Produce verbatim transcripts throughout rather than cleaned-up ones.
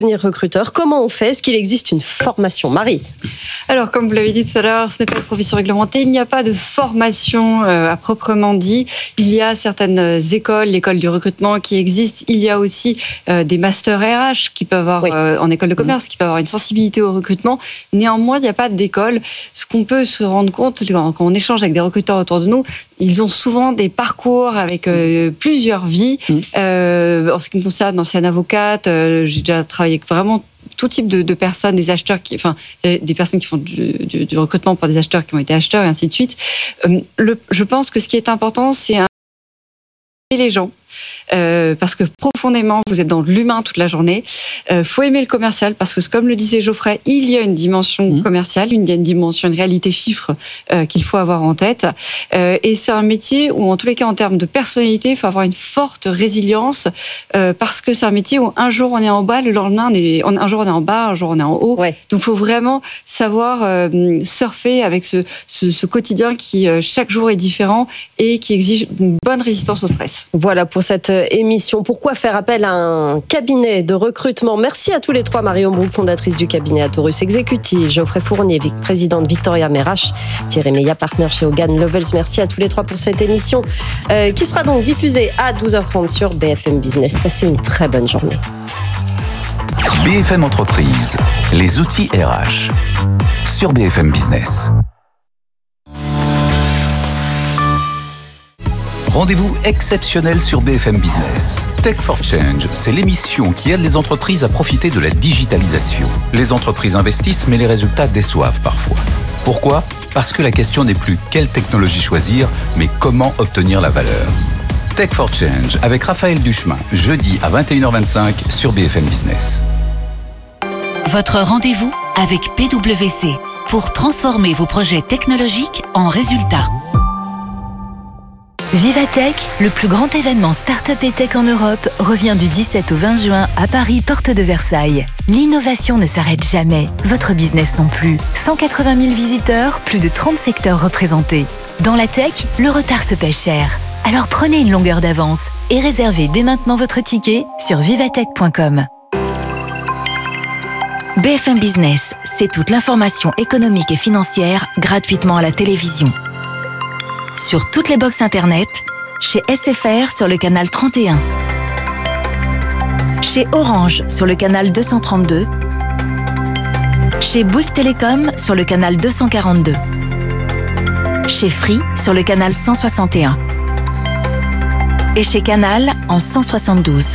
recruteur. Comment on fait ? Est-ce qu'il existe une formation ? Marie ? Alors, comme vous l'avez dit tout à l'heure, ce n'est pas une profession réglementée. Il n'y a pas de formation euh, à proprement dit. Il y a certaines écoles, l'école du recrutement qui existe. Il y a aussi euh, des masters R H qui peuvent avoir, oui. euh, en école de commerce, qui peuvent avoir une sensibilité au recrutement. Néanmoins, il n'y a pas d'école. Ce qu'on peut se rendre compte quand on échange avec des recruteurs autour de nous, ils ont souvent des parcours avec euh, plusieurs vies. Mmh. Euh, en ce qui me concerne, ancienne avocate, euh, j'ai déjà travaillé avec vraiment tout type de, de personnes, des acheteurs, qui, enfin des personnes qui font du, du, du recrutement pour des acheteurs qui ont été acheteurs et ainsi de suite. Euh, le, je pense que ce qui est important, c'est un les gens. Euh, parce que profondément, vous êtes dans l'humain toute la journée. Il euh, faut aimer le commercial parce que, comme le disait Geoffrey, il y a une dimension mmh. commerciale, il y a une dimension, une réalité chiffre euh, qu'il faut avoir en tête. Euh, et c'est un métier où, en tous les cas, en termes de personnalité, il faut avoir une forte résilience euh, parce que c'est un métier où un jour on est en bas, le lendemain, on est, un jour on est en bas, un jour on est en haut. Ouais. Donc, il faut vraiment savoir euh, surfer avec ce, ce, ce quotidien qui, euh, chaque jour, est différent et qui exige une bonne résistance au stress. Voilà pour cette émission. Pourquoi faire appel à un cabinet de recrutement ? Merci à tous les trois. Marion Brou, fondatrice du cabinet Atorus Executive, Geoffrey Fournier, président de Victoria Merash, Thierry Meillat, partenaire chez Hogan Lovells. Merci à tous les trois pour cette émission euh, qui sera donc diffusée à douze heures trente sur B F M Business. Passez une très bonne journée. B F M Entreprise, les outils R H sur B F M Business. Rendez-vous exceptionnel sur B F M Business. Tech for Change, c'est l'émission qui aide les entreprises à profiter de la digitalisation. Les entreprises investissent, mais les résultats déçoivent parfois. Pourquoi ? Parce que la question n'est plus quelle technologie choisir, mais comment obtenir la valeur. Tech for Change avec Raphaël Duchemin, jeudi à vingt et une heures vingt-cinq sur B F M Business. Votre rendez-vous avec P W C pour transformer vos projets technologiques en résultats. Vivatech, le plus grand événement start-up et tech en Europe, revient du dix-sept au vingt juin à Paris, porte de Versailles. L'innovation ne s'arrête jamais, votre business non plus. cent quatre-vingt mille visiteurs, plus de trente secteurs représentés. Dans la tech, le retard se paie cher. Alors prenez une longueur d'avance et réservez dès maintenant votre ticket sur vivatech point com. B F M Business, c'est toute l'information économique et financière gratuitement à la télévision. Sur toutes les box internet, chez S F R sur le canal trente et un, chez Orange sur le canal deux cent trente-deux, chez Bouygues Télécom sur le canal deux cent quarante-deux, chez Free sur le canal cent soixante et un et chez Canal en cent soixante-douze.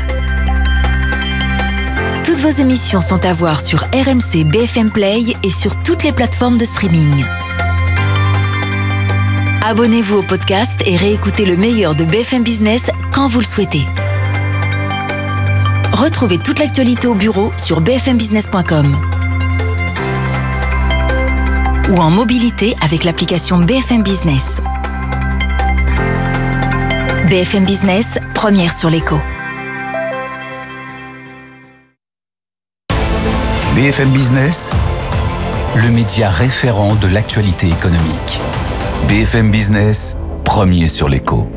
Toutes vos émissions sont à voir sur R M C B F M Play et sur toutes les plateformes de streaming. Abonnez-vous au podcast et réécoutez le meilleur de B F M Business quand vous le souhaitez. Retrouvez toute l'actualité au bureau sur b f m business point com ou en mobilité avec l'application B F M Business. B F M Business, première sur l'écho. B F M Business, le média référent de l'actualité économique. B F M Business, premier sur l'écho.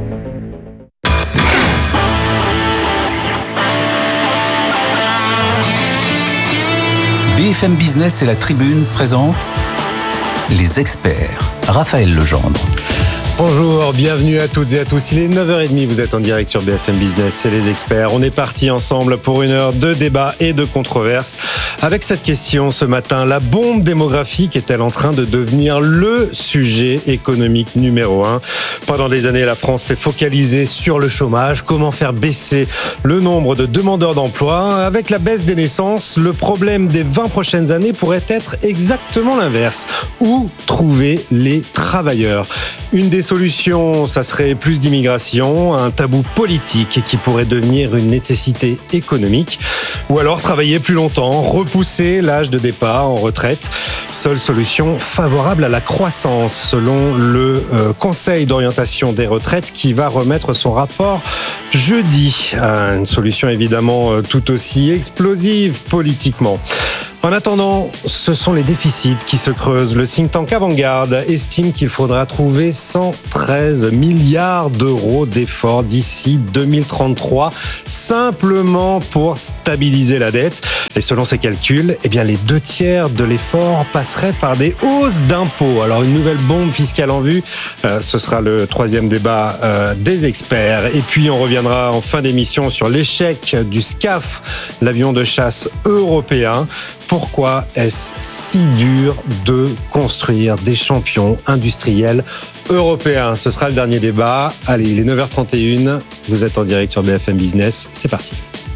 B F M Business et la Tribune présentent les experts. Raphaël Legendre. Bonjour, bienvenue à toutes et à tous. Il est neuf heures trente, vous êtes en direct sur B F M Business, c'est les experts. On est parti ensemble pour une heure de débat et de controverse. Avec cette question ce matin, la bombe démographique est-elle en train de devenir le sujet économique numéro un ? Pendant des années, la France s'est focalisée sur le chômage. Comment faire baisser le nombre de demandeurs d'emploi ? Avec la baisse des naissances, le problème des vingt prochaines années pourrait être exactement l'inverse. Où trouver les travailleurs ? Une des solutions, ça serait plus d'immigration, un tabou politique qui pourrait devenir une nécessité économique, ou alors travailler plus longtemps, repousser l'âge de départ en retraite. Seule solution favorable à la croissance, selon le euh, Conseil d'orientation des retraites qui va remettre son rapport jeudi. Une solution évidemment tout aussi explosive politiquement. En attendant, ce sont les déficits qui se creusent. Le think tank Avant-Garde estime qu'il faudra trouver cent treize milliards d'euros d'efforts d'ici deux mille trente-trois, simplement pour stabiliser la dette. Et selon ces calculs, eh bien, les deux tiers de l'effort passeraient par des hausses d'impôts. Alors, une nouvelle bombe fiscale en vue, euh, ce sera le troisième débat euh, des experts. Et puis, on reviendra en fin d'émission sur l'échec du SCAF, l'avion de chasse européen. Pourquoi est-ce si dur de construire des champions industriels européens ? Ce sera le dernier débat. Allez, il est neuf heures trente et une. Vous êtes en direct sur B F M Business. C'est parti.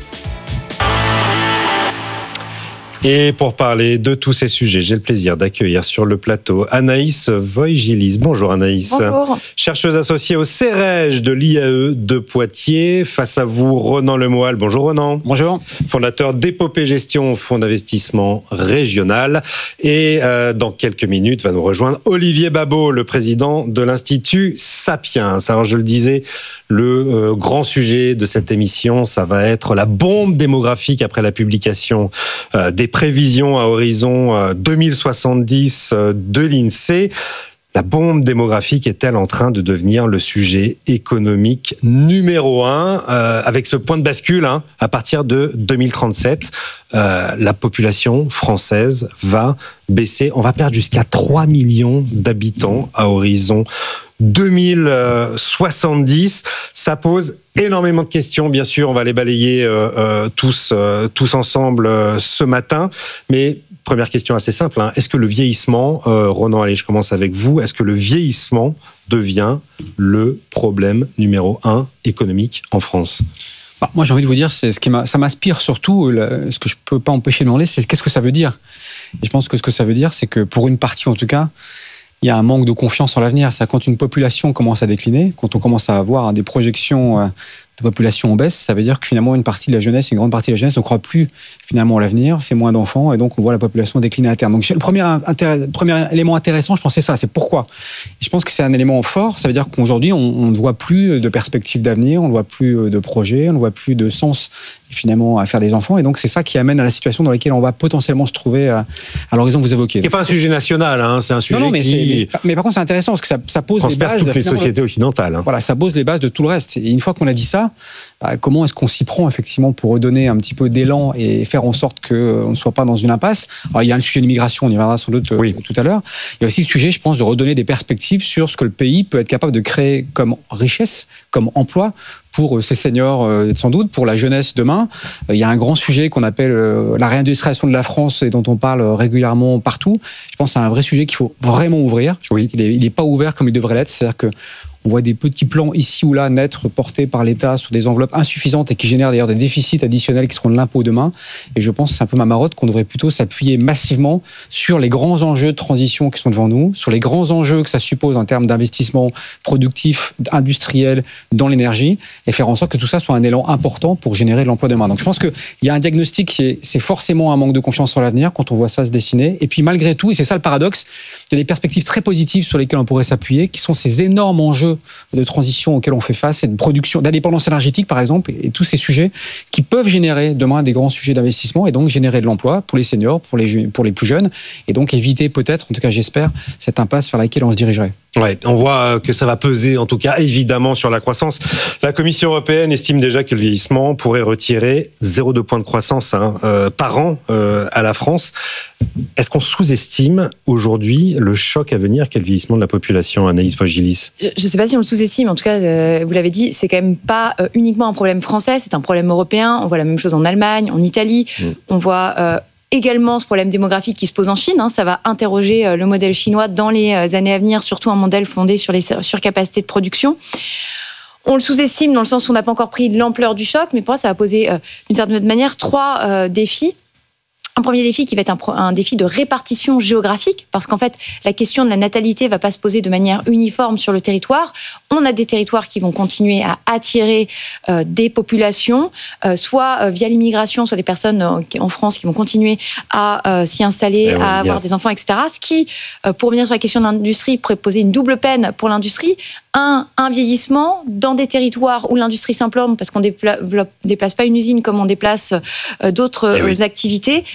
Et pour parler de tous ces sujets, j'ai le plaisir d'accueillir sur le plateau Anaïs Voigilis. Bonjour Anaïs. Bonjour. Chercheuse associée au CEREJ de l'I A E de Poitiers. Face à vous, Ronan Lemoyle. Bonjour Ronan. Bonjour. Fondateur d'Épopée Gestion, fonds d'investissement régional. Et euh, dans quelques minutes, va nous rejoindre Olivier Babot, le président de l'Institut Sapiens. Alors je le disais, le euh, grand sujet de cette émission, ça va être la bombe démographique après la publication euh, des prévisions à horizon deux mille soixante-dix de l'INSEE. La bombe démographique est-elle en train de devenir le sujet économique numéro un euh, avec ce point de bascule hein, à partir de deux mille trente-sept, euh, la population française va baisser. On va perdre jusqu'à trois millions d'habitants à horizon deux mille soixante-dix. Ça pose énormément de questions. Bien sûr, on va les balayer euh, euh, tous, euh, tous ensemble euh, ce matin. Mais première question assez simple. Hein. Est-ce que le vieillissement, euh, Ronan, allez, je commence avec vous. Est-ce que le vieillissement devient le problème numéro un économique en France ? Bah, moi, j'ai envie de vous dire, c'est ce qui m'a, ça m'inspire surtout. Le, ce que je peux pas empêcher de demander, c'est qu'est-ce que ça veut dire ? Et je pense que ce que ça veut dire, c'est que pour une partie, en tout cas, il y a un manque de confiance en l'avenir. C'est quand une population commence à décliner, quand on commence à avoir des projections de population en baisse, ça veut dire que finalement une partie de la jeunesse, une grande partie de la jeunesse ne croit plus finalement à l'avenir, fait moins d'enfants et donc on voit la population décliner à terme. Donc le premier, intérêt, premier élément intéressant, je pense c'est ça, c'est pourquoi. Et je pense que c'est un élément fort, ça veut dire qu'aujourd'hui on, on ne voit plus de perspectives d'avenir, on ne voit plus de projets, on ne voit plus de sens finalement à faire des enfants et donc c'est ça qui amène à la situation dans laquelle on va potentiellement se trouver à, à l'horizon que vous évoquez. C'est pas un sujet national, hein, c'est un sujet non, non, mais qui... Mais, mais par contre c'est intéressant parce que ça, ça pose les bases... toutes les sociétés occidentales. Hein. Voilà, ça pose les bases de tout le reste. Et une fois qu'on a dit ça, bah, comment est-ce qu'on s'y prend effectivement pour redonner un petit peu d'élan et faire en sorte qu'on ne soit pas dans une impasse ? Alors il y a le sujet de l'immigration, on y reviendra sans doute oui. tout à l'heure. Il y a aussi le sujet, je pense, de redonner des perspectives sur ce que le pays peut être capable de créer comme richesse, comme emploi, pour ses seniors, sans doute, pour la jeunesse demain. Il y a un grand sujet qu'on appelle la réindustrialisation de la France et dont on parle régulièrement partout. Je pense que c'est un vrai sujet qu'il faut vraiment ouvrir. Oui. Il n'est pas ouvert comme il devrait l'être. C'est-à-dire que on voit des petits plans ici ou là naître portés par l'État sur des enveloppes insuffisantes et qui génèrent d'ailleurs des déficits additionnels qui seront de l'impôt demain. Et je pense que c'est un peu ma marotte qu'on devrait plutôt s'appuyer massivement sur les grands enjeux de transition qui sont devant nous, sur les grands enjeux que ça suppose en termes d'investissement productif, industriel, dans l'énergie, et faire en sorte que tout ça soit un élan important pour générer de l'emploi demain. Donc je pense qu'il y a un diagnostic qui est, c'est forcément un manque de confiance en l'avenir quand on voit ça se dessiner. Et puis malgré tout, et c'est ça le paradoxe, il y a des perspectives très positives sur lesquelles on pourrait s'appuyer, qui sont ces énormes enjeux de transition auxquels on fait face, et de production, d'indépendance énergétique par exemple, et, et tous ces sujets qui peuvent générer demain des grands sujets d'investissement et donc générer de l'emploi pour les seniors, pour les, pour les plus jeunes, et donc éviter peut-être, en tout cas j'espère, cette impasse vers laquelle on se dirigerait. Ouais, on voit que ça va peser en tout cas évidemment sur la croissance. La Commission européenne estime déjà que le vieillissement pourrait retirer zéro virgule deux points de croissance hein, euh, par an euh, à la France. Est-ce qu'on sous-estime aujourd'hui le choc à venir qu'est le vieillissement de la population, Anaïs Voigilis ? Je ne sais pas si on le sous-estime, en tout cas, euh, vous l'avez dit, c'est quand même pas euh, uniquement un problème français, c'est un problème européen. On voit la même chose en Allemagne, en Italie. Mmh. On voit euh, également ce problème démographique qui se pose en Chine. Hein. Ça va interroger euh, le modèle chinois dans les euh, années à venir, surtout un modèle fondé sur les surcapacités de production. On le sous-estime dans le sens où on n'a pas encore pris l'ampleur du choc, mais pour moi, ça va poser euh, d'une certaine manière trois euh, défis. Un premier défi qui va être un, un défi de répartition géographique, parce qu'en fait, la question de la natalité ne va pas se poser de manière uniforme sur le territoire. On a des territoires qui vont continuer à attirer euh, des populations, euh, soit euh, via l'immigration, soit des personnes euh, en France qui vont continuer à euh, s'y installer, ouais, à avoir bien. des enfants, et cetera. Ce qui, euh, pour revenir sur la question de l'industrie, pourrait poser une double peine pour l'industrie. Un, un vieillissement dans des territoires où l'industrie s'implante, parce qu'on ne dépla- déplace pas une usine comme on déplace euh, d'autres eh oui. activités.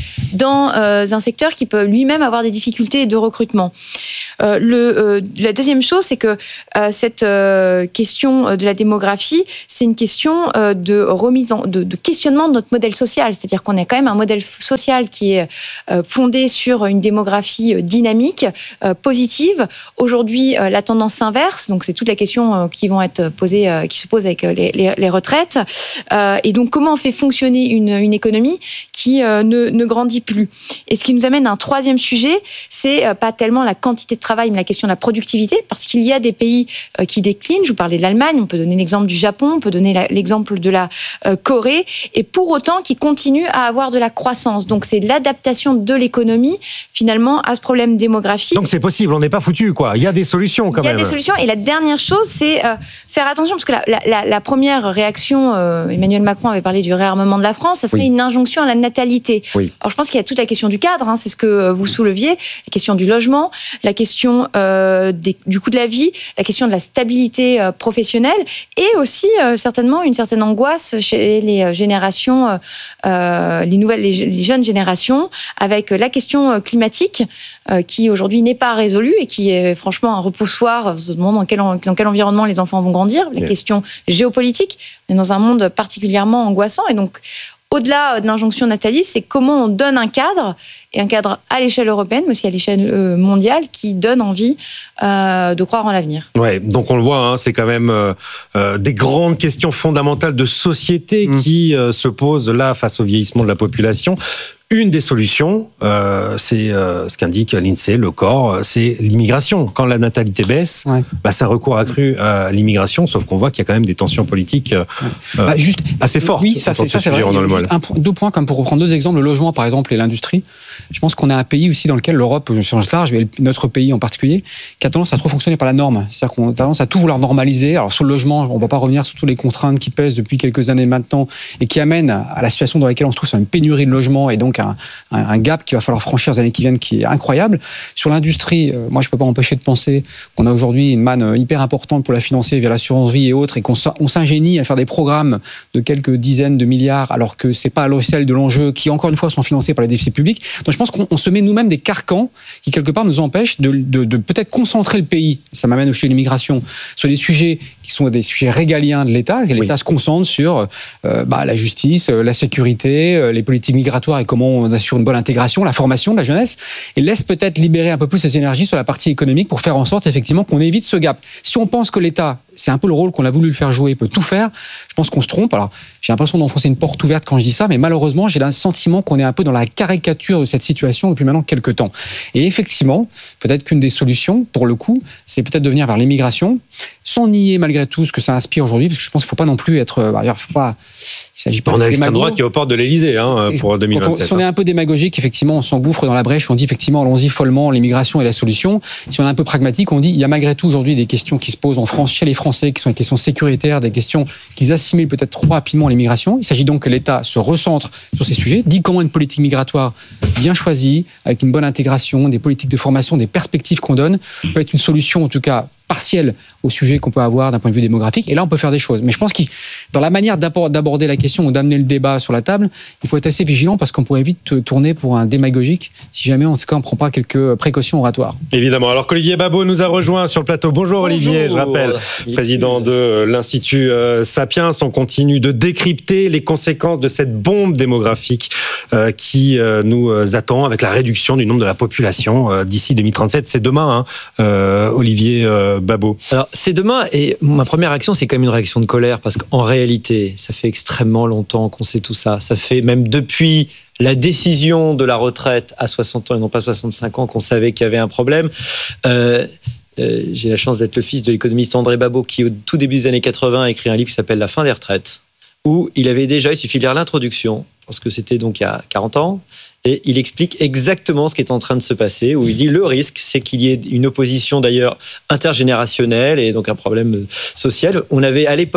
dans euh, un secteur qui peut lui-même avoir des difficultés de recrutement. Euh, le, euh, la deuxième chose, c'est que euh, cette euh, question de la démographie, c'est une question euh, de remise en, de, de questionnement de notre modèle social. C'est-à-dire qu'on a quand même un modèle social qui est euh, fondé sur une démographie dynamique, euh, positive. Aujourd'hui, euh, la tendance s'inverse. Donc, c'est toute la question euh, qui vont être posées, euh, qui se pose avec les, les, les retraites. Euh, et donc, comment on fait fonctionner une, une économie qui euh, ne, ne grandit plus? Et ce qui nous amène à un troisième sujet, c'est euh, pas tellement la quantité de travail, mais la question de la productivité, parce qu'il y a des pays euh, qui déclinent. Je vous parlais de l'Allemagne, on peut donner l'exemple du Japon, on peut donner la, l'exemple de la euh, Corée, et pour autant qui continuent à avoir de la croissance. Donc c'est l'adaptation de l'économie finalement à ce problème démographique. Donc c'est possible, on n'est pas foutu, quoi. Il y a des solutions quand même. Il y a des solutions, et la dernière chose, c'est euh, faire attention, parce que la, la, la première réaction, euh, Emmanuel Macron avait parlé du réarmement de la France, ça serait oui. une injonction à la natalité. Oui. Alors je pense qu'il y a toute la question du cadre, hein, c'est ce que vous souleviez, la question du logement, la question euh, des, du coût de la vie, la question de la stabilité euh, professionnelle, et aussi euh, certainement une certaine angoisse chez les générations, euh, les nouvelles, les, les jeunes générations, avec la question climatique euh, qui aujourd'hui n'est pas résolue et qui est franchement un repoussoir. On se demande dans quel, dans quel environnement les enfants vont grandir. La yeah. question géopolitique, on est dans un monde particulièrement angoissant, et donc au-delà de l'injonction nataliste, c'est comment on donne un cadre, et un cadre à l'échelle européenne, mais aussi à l'échelle mondiale, qui donne envie euh, de croire en l'avenir. Ouais, donc on le voit, hein, c'est quand même euh, euh, des grandes questions fondamentales de société mmh. qui euh, se posent là face au vieillissement de la population. Une des solutions, euh, c'est euh, ce qu'indique l'INSEE, le corps, c'est l'immigration. Quand la natalité baisse, ouais. bah, c'est un recours accru à l'immigration, sauf qu'on voit qu'il y a quand même des tensions politiques euh, bah, juste, assez fortes. Oui, ça, c'est, ça, c'est vrai. Un, deux points, comme pour reprendre deux exemples, le logement par exemple et l'industrie. Je pense qu'on est un pays aussi dans lequel l'Europe, je change large, mais notre pays en particulier, qui a tendance à trop fonctionner par la norme. C'est-à-dire qu'on a tendance à tout vouloir normaliser. Alors sur le logement, on ne va pas revenir sur toutes les contraintes qui pèsent depuis quelques années maintenant et qui amènent à la situation dans laquelle on se trouve sur une pénurie de logement et donc un, un, un gap qu'il va falloir franchir les années qui viennent qui est incroyable. Sur l'industrie, euh, moi je ne peux pas m'empêcher de penser qu'on a aujourd'hui une manne hyper importante pour la financer via l'assurance vie et autres, et qu'on on s'ingénie à faire des programmes de quelques dizaines de milliards alors que ce n'est pas à l'échelle de l'enjeu, qui encore une fois sont financés par les déficits publics. Donc je pense qu'on on se met nous-mêmes des carcans qui quelque part nous empêchent de, de, de peut-être concentrer le pays. Ça m'amène au sujet de l'immigration, sur des sujets qui sont des sujets régaliens de l'État, que l'État oui. se concentre sur euh, bah, la justice, la sécurité, les politiques migratoires et comment on assure une bonne intégration, la formation de la jeunesse, et laisse peut-être libérer un peu plus ses énergies sur la partie économique pour faire en sorte effectivement qu'on évite ce gap. Si on pense que l'État, c'est un peu le rôle qu'on a voulu le faire jouer, peut tout faire, je pense qu'on se trompe. Alors j'ai l'impression d'enfoncer une porte ouverte quand je dis ça, mais malheureusement j'ai le sentiment qu'on est un peu dans la caricature de cette situation depuis maintenant quelques temps. Et effectivement, peut-être qu'une des solutions, pour le coup, c'est peut-être de venir vers l'immigration, sans nier malgré tout ce que ça inspire aujourd'hui, parce que je pense qu'il ne faut pas non plus être... Bah, faut pas, il s'agit pas on a l'extrême droite qui est aux portes de l'Élysée hein, pour deux mille vingt-sept. Si on est un peu démagogique, effectivement, on s'engouffre dans la brèche, on dit effectivement, allons-y follement, l'immigration est la solution. Si on est un peu pragmatique, on dit, il y a malgré tout aujourd'hui des questions qui se posent en France, chez les Français, qui sont des questions sécuritaires, des questions qu'ils assimilent peut-être trop rapidement à l'immigration. Il s'agit donc que l'État se recentre sur ces sujets, dit comment une politique migratoire bien choisie, avec une bonne intégration, des politiques de formation, des perspectives qu'on donne, peut être une solution en tout cas partielle au sujet qu'on peut avoir d'un point de vue démographique. Et là, on peut faire des choses. Mais je pense que dans la manière d'aborder la question ou d'amener le débat sur la table, il faut être assez vigilant parce qu'on pourrait vite tourner pour un démagogique si jamais, en tout cas, on ne prend pas quelques précautions oratoires. Évidemment. Alors qu'Olivier Babot nous a rejoint sur le plateau. Bonjour, Bonjour. Olivier, je rappelle, président de l'Institut Sapiens. On continue de décrypter les conséquences de cette bombe démographique qui nous attend avec la réduction du nombre de la population d'ici deux mille trente-sept. C'est demain, hein, Olivier Babot. Alors, c'est demain, et ma première réaction, c'est quand même une réaction de colère, parce qu'en réalité, ça fait extrêmement longtemps qu'on sait tout ça. Ça fait même depuis la décision de la retraite à soixante ans et non pas soixante-cinq ans qu'on savait qu'il y avait un problème. Euh, euh, j'ai la chance d'être le fils de l'économiste André Babot, qui, au tout début des années quatre-vingts, a écrit un livre qui s'appelle « La fin des retraites », où il avait déjà, il suffit de lire l'introduction, parce que c'était donc il y a quarante ans, et il explique exactement ce qui est en train de se passer, où il dit le risque, c'est qu'il y ait une opposition d'ailleurs intergénérationnelle et donc un problème social. On avait à l'époque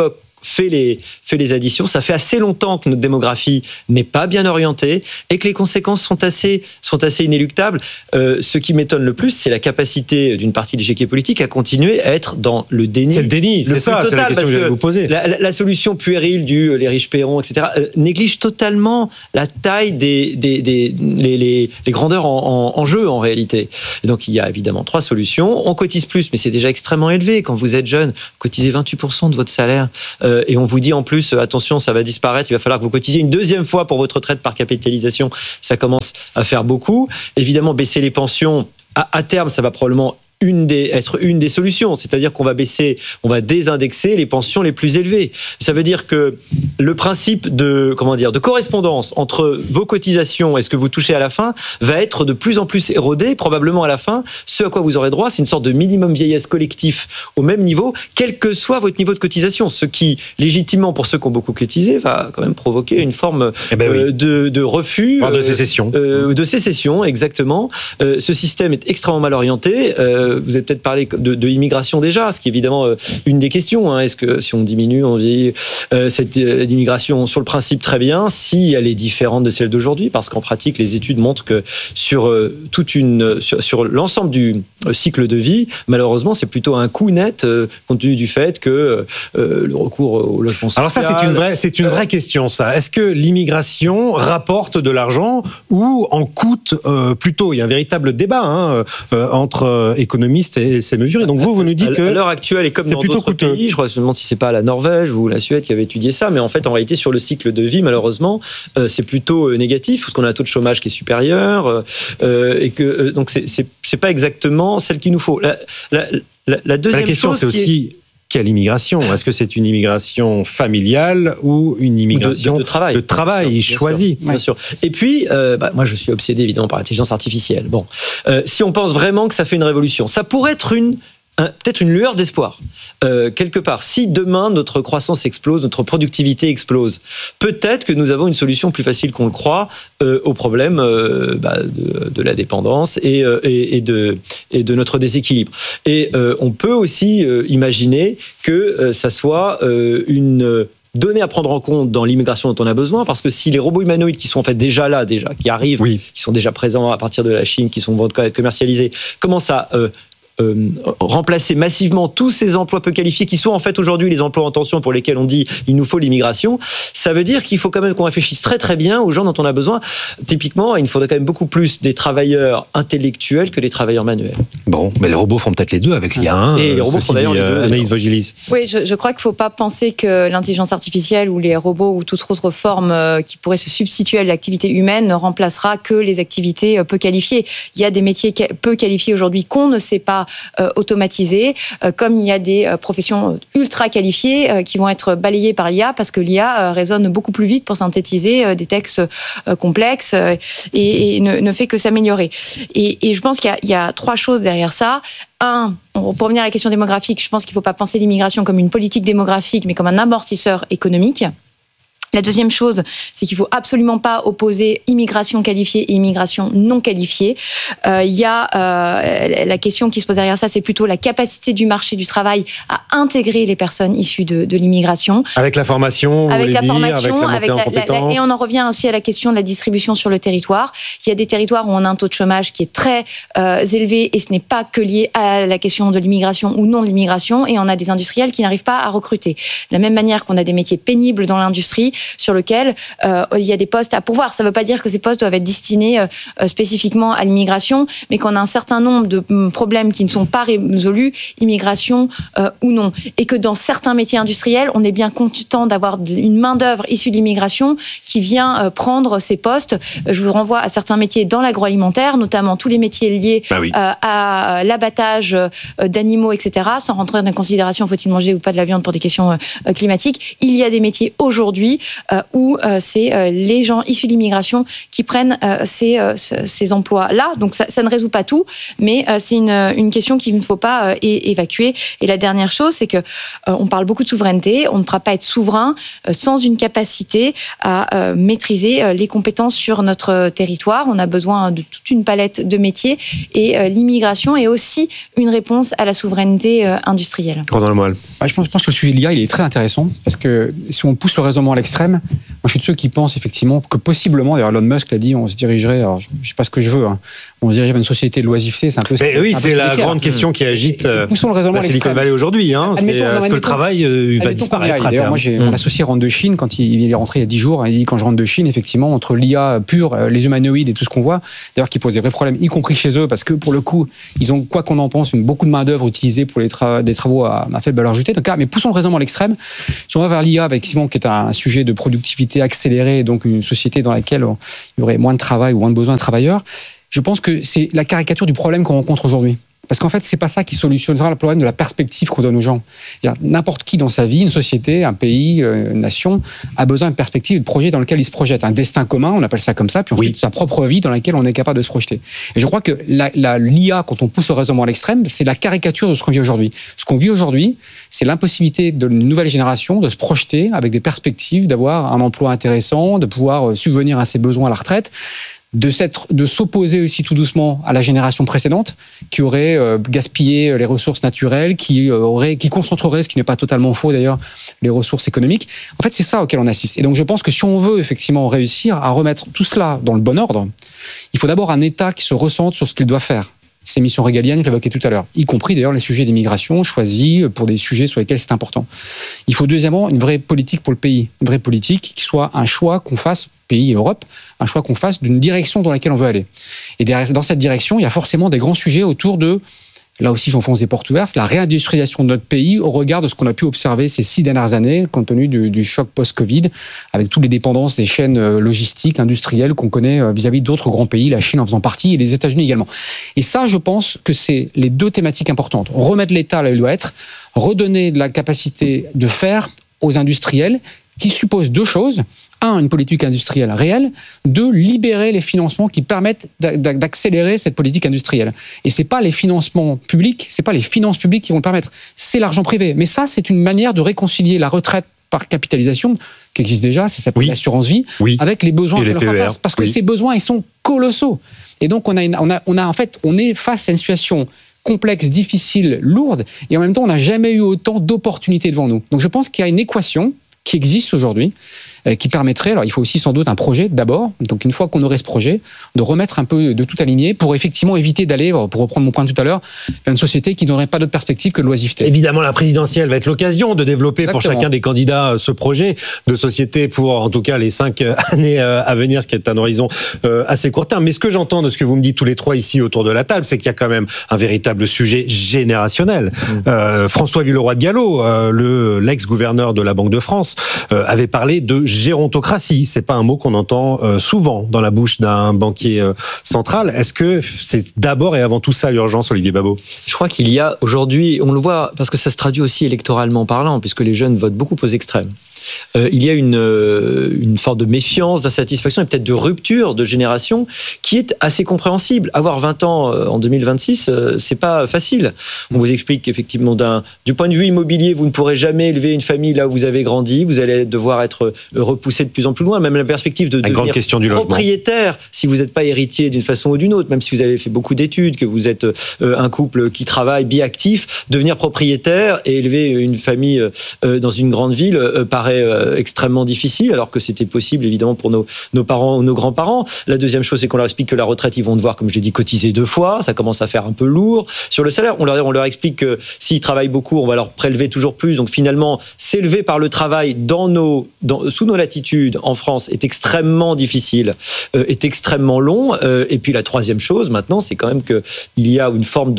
fait les, fait les additions. Ça fait assez longtemps que notre démographie n'est pas bien orientée et que les conséquences sont assez, sont assez inéluctables. Euh, ce qui m'étonne le plus, c'est la capacité d'une partie de l'échiquier politique à continuer à être dans le déni. C'est le déni, c'est ça, c'est la question que je vais vous poser. La, la, la solution puérile du les riches paieront, et cetera, euh, néglige totalement la taille des, des, des les, les, les grandeurs en, en, en jeu en réalité. Et donc il y a évidemment trois solutions. On cotise plus, mais c'est déjà extrêmement élevé. Quand vous êtes jeune, cotisez vingt-huit pour cent de votre salaire euh, et on vous dit en plus, attention, ça va disparaître, il va falloir que vous cotisiez une deuxième fois pour votre retraite par capitalisation. Ça commence à faire beaucoup. Évidemment, baisser les pensions, à, à terme, ça va probablement Une des, être une des solutions, c'est-à-dire qu'on va baisser, on va désindexer les pensions les plus élevées. Ça veut dire que le principe de, comment dire, de correspondance entre vos cotisations et ce que vous touchez à la fin va être de plus en plus érodé. Probablement à la fin, ce à quoi vous aurez droit, c'est une sorte de minimum vieillesse collectif au même niveau, quel que soit votre niveau de cotisation. Ce qui, légitimement, pour ceux qui ont beaucoup cotisé, va quand même provoquer une forme eh ben euh, oui. de, de refus, de sécession, euh, de sécession, exactement. Euh, ce système est extrêmement mal orienté. Euh, Vous avez peut-être parlé de, de immigration déjà, ce qui est évidemment euh, une des questions. Hein. Est-ce que si on diminue, on vieillit euh, cette euh, immigration sur le principe très bien, si elle est différente de celle d'aujourd'hui, parce qu'en pratique, les études montrent que sur euh, toute une, sur, sur l'ensemble du euh, cycle de vie, malheureusement, c'est plutôt un coût net euh, compte tenu du fait que euh, le recours au logement social. Alors ça, c'est une vraie, c'est une vraie euh, question. Ça, est-ce que l'immigration rapporte de l'argent ou en coûte euh, plutôt? Il y a un véritable débat hein, euh, entre euh, économistes et ces mesures. Et donc vous, vous nous dites que à l'heure actuelle, et comme dans d'autres coûteux. pays, je crois que je me demande si c'est pas la Norvège ou la Suède qui avait étudié ça, mais en fait, en réalité, sur le cycle de vie, malheureusement, euh, c'est plutôt euh, négatif parce qu'on a un taux de chômage qui est supérieur euh, et que euh, donc c'est, c'est c'est pas exactement celle qu'il nous faut. La, la, la, la deuxième la question, chose c'est aussi est... quelle immigration? Est-ce que c'est une immigration familiale ou une immigration de, de, de travail, de travail bien choisie? Sûr, bien sûr. Et puis, euh, bah, moi, je suis obsédé évidemment par l'intelligence artificielle. Bon, euh, si on pense vraiment que ça fait une révolution, ça pourrait être une Un, peut-être une lueur d'espoir, euh, quelque part. Si demain, notre croissance explose, notre productivité explose, peut-être que nous avons une solution plus facile qu'on le croit euh, au problème euh, bah, de, de la dépendance et, euh, et, et, de, et de notre déséquilibre. Et euh, on peut aussi euh, imaginer que euh, ça soit euh, une... données à prendre en compte dans l'immigration dont on a besoin, parce que si les robots humanoïdes qui sont en fait déjà là, déjà, qui arrivent, oui. qui sont déjà présents à partir de la Chine, qui sont commercialisés, commencent à... Euh, Euh, remplacer massivement tous ces emplois peu qualifiés qui sont en fait aujourd'hui les emplois en tension pour lesquels on dit il nous faut l'immigration, ça veut dire qu'il faut quand même qu'on réfléchisse très très bien aux gens dont on a besoin. Typiquement, il faudrait quand même beaucoup plus des travailleurs intellectuels que des travailleurs manuels. Bon, mais les robots font peut-être les deux avec l'I A un. Et les robots font d'ailleurs les deux. Anaïs Vogilis. Oui, je, je crois qu'il ne faut pas penser que l'intelligence artificielle ou les robots ou toute autre forme qui pourrait se substituer à l'activité humaine ne remplacera que les activités peu qualifiées. Il y a des métiers peu qualifiés aujourd'hui qu'on ne sait pas Euh, automatisés, euh, comme il y a des euh, professions ultra qualifiées euh, qui vont être balayées par l'I A parce que l'I A euh, raisonne beaucoup plus vite pour synthétiser euh, des textes euh, complexes euh, et, et ne, ne fait que s'améliorer. Et, et je pense qu'il y a, il y a trois choses derrière ça. Un, pour revenir à la question démographique, je pense qu'il ne faut pas penser l'immigration comme une politique démographique, mais comme un amortisseur économique. La deuxième chose, c'est qu'il ne faut absolument pas opposer immigration qualifiée et immigration non qualifiée. Euh, il y a euh, la question qui se pose derrière ça, c'est plutôt la capacité du marché du travail à intégrer les personnes issues de, de l'immigration. Avec la formation, avec la dire, formation, avec la avec la, la, la, et on en revient aussi à la question de la distribution sur le territoire. Il y a des territoires où on a un taux de chômage qui est très euh, élevé et ce n'est pas que lié à la question de l'immigration ou non de l'immigration, et on a des industriels qui n'arrivent pas à recruter. De la même manière qu'on a des métiers pénibles dans l'industrie, sur lequel euh, il y a des postes à pourvoir. Ça ne veut pas dire que ces postes doivent être destinés euh, spécifiquement à l'immigration, mais qu'on a un certain nombre de euh, problèmes qui ne sont pas résolus, immigration euh, ou non. Et que dans certains métiers industriels, on est bien content d'avoir une main-d'œuvre issue de l'immigration qui vient euh, prendre ces postes. Je vous renvoie à certains métiers dans l'agroalimentaire, notamment tous les métiers liés ah oui. euh, à l'abattage euh, d'animaux, et cetera. Sans rentrer dans la considération, faut-il manger ou pas de la viande pour des questions euh, climatiques. Il y a des métiers aujourd'hui euh, où euh, c'est euh, les gens issus d'immigration qui prennent euh, ces, euh, ces emplois-là. Donc ça, ça ne résout pas tout, mais euh, c'est une, une question qu'il ne faut pas euh, é- évacuer. Et la dernière chose, c'est que euh, on parle beaucoup de souveraineté. On ne pourra pas être souverain euh, sans une capacité à euh, maîtriser euh, les compétences sur notre territoire. On a besoin de toute une palette de métiers et euh, l'immigration est aussi une réponse à la souveraineté euh, industrielle. Dans le moelle. Ah, je, pense, je pense que le sujet de l'I A, il est très intéressant parce que si on pousse le raisonnement à l'extrême, moi je suis de ceux qui pensent effectivement que possiblement, d'ailleurs Elon Musk l'a dit, on se dirigerait, alors je ne sais pas ce que je veux, hein, on se dirigerait vers une société de l'oisiveté, c'est un peu... Mais oui, un peu c'est la spécial. grande question qui agite Et, et poussons le raisonnement la à Silicon l'extrême. Valley aujourd'hui. Hein, Admettons, c'est, non, est-ce que admettons, le travail euh, va disparaître à D'ailleurs, terme. moi, j'ai Mmh. mon associé rentre de Chine, quand il, il est rentré il y a dix jours, il dit quand je rentre de Chine, effectivement, entre l'I A pure, les humanoïdes et tout ce qu'on voit, d'ailleurs qui pose des vrais problèmes, y compris chez eux, parce que pour le coup, ils ont, quoi qu'on en pense, une, beaucoup de main-d'œuvre utilisée pour les tra- des travaux à, à faible valeur ajoutée. Donc, mais poussons le raisonnement à l'extrême. Si on va vers l'I A, effectivement, qui est un sujet de productivité accélérée, donc une société dans laquelle il y aurait moins de travail ou moins de besoin de travailleurs, je pense que c'est la caricature du problème qu'on rencontre aujourd'hui. Parce qu'en fait, c'est pas ça qui solutionnera le problème de la perspective qu'on donne aux gens. N'importe qui dans sa vie, une société, un pays, une nation, a besoin de perspective, de projet dans lequel il se projette. Un destin commun, on appelle ça comme ça, puis ensuite oui. sa propre vie dans laquelle on est capable de se projeter. Et je crois que la, la, l'I A, quand on pousse le raisonnement à l'extrême, c'est la caricature de ce qu'on vit aujourd'hui. Ce qu'on vit aujourd'hui, c'est l'impossibilité d'une nouvelle génération de se projeter avec des perspectives, d'avoir un emploi intéressant, de pouvoir subvenir à ses besoins à la retraite. De, de s'opposer aussi tout doucement à la génération précédente qui aurait euh, gaspillé les ressources naturelles, qui, euh, aurait, qui concentrerait, ce qui n'est pas totalement faux d'ailleurs, les ressources économiques. En fait, c'est ça auquel on assiste. Et donc, je pense que si on veut effectivement réussir à remettre tout cela dans le bon ordre, il faut d'abord un État qui se ressente sur ce qu'il doit faire. Ces missions régaliennes, je l'évoquais tout à l'heure, y compris d'ailleurs les sujets d'immigration choisis pour des sujets sur lesquels c'est important. Il faut deuxièmement une vraie politique pour le pays, une vraie politique qui soit un choix qu'on fasse, pays et Europe, un choix qu'on fasse d'une direction dans laquelle on veut aller. Et dans cette direction, il y a forcément des grands sujets autour de, là aussi j'enfonce des portes ouvertes, la réindustrialisation de notre pays au regard de ce qu'on a pu observer ces six dernières années, compte tenu du, du choc post-Covid, avec toutes les dépendances des chaînes logistiques, industrielles qu'on connaît vis-à-vis d'autres grands pays, la Chine en faisant partie et les États-Unis également. Et ça, je pense que c'est les deux thématiques importantes. Remettre l'État là où il doit être, redonner de la capacité de faire aux industriels, qui suppose deux choses. Un, une politique industrielle réelle. Deux, libérer les financements qui permettent d'accélérer cette politique industrielle. Et c'est pas les financements publics, c'est pas les finances publiques qui vont le permettre, c'est l'argent privé. Mais ça, c'est une manière de réconcilier la retraite par capitalisation, qui existe déjà, ça s'appelle oui. l'assurance vie, oui. avec les besoins de notre face. Parce que oui. ces besoins, ils sont colossaux. Et donc, on a, une, on a, on a en fait, on est face à une situation complexe, difficile, lourde, et en même temps, on n'a jamais eu autant d'opportunités devant nous. Donc, je pense qu'il y a une équation qui existe aujourd'hui, euh, qui permettrait, alors il faut aussi sans doute un projet d'abord, donc une fois qu'on aurait ce projet, de remettre un peu de tout aligné pour effectivement éviter d'aller, pour reprendre mon point tout à l'heure, vers une société qui n'aurait pas d'autre perspective que de l'oisiveté. Évidemment, la présidentielle va être l'occasion de développer Exactement. pour chacun des candidats ce projet de société pour en tout cas les cinq années à venir, ce qui est un horizon assez court terme. Mais ce que j'entends de ce que vous me dites tous les trois ici autour de la table, c'est qu'il y a quand même un véritable sujet générationnel. Mmh. Euh, François Villeroy de Galhau, euh, le, l'ex-gouverneur de la Banque de France, euh, avait parlé de gérontocratie. C'est pas un mot qu'on entend euh, souvent dans la bouche d'un banquier euh, central. Est-ce que c'est d'abord et avant tout ça l'urgence, Olivier Babot ? Je crois qu'il y a aujourd'hui, on le voit parce que ça se traduit aussi électoralement parlant, puisque les jeunes votent beaucoup aux extrêmes. Euh, il y a une, euh, une forme de méfiance, d'insatisfaction et peut-être de rupture de génération qui est assez compréhensible. Avoir vingt ans euh, en deux mille vingt-six, euh, c'est pas facile. On vous explique qu'effectivement, d'un, du point de vue immobilier, vous ne pourrez jamais élever une famille là où vous avez grandi. Vous allez devoir être repoussé de plus en plus loin. Même la perspective de la devenir propriétaire, si vous n'êtes pas héritier d'une façon ou d'une autre, même si vous avez fait beaucoup d'études, que vous êtes euh, un couple qui travaille, biactif, devenir propriétaire et élever une famille euh, dans une grande ville euh, paraît euh, extrêmement difficile, alors que c'était possible évidemment pour nos, nos parents ou nos grands-parents. La deuxième chose, c'est qu'on leur explique que la retraite, ils vont devoir, comme je l'ai dit, cotiser deux fois. Ça commence à faire un peu lourd. Sur le salaire, on leur, on leur explique que s'ils travaillent beaucoup, on va leur prélever toujours plus. Donc finalement, s'élever par le travail dans nos, dans, sous nos latitudes en France est extrêmement difficile, euh, est extrêmement long. Euh, et puis la troisième chose maintenant, c'est quand même qu'il y a une forme de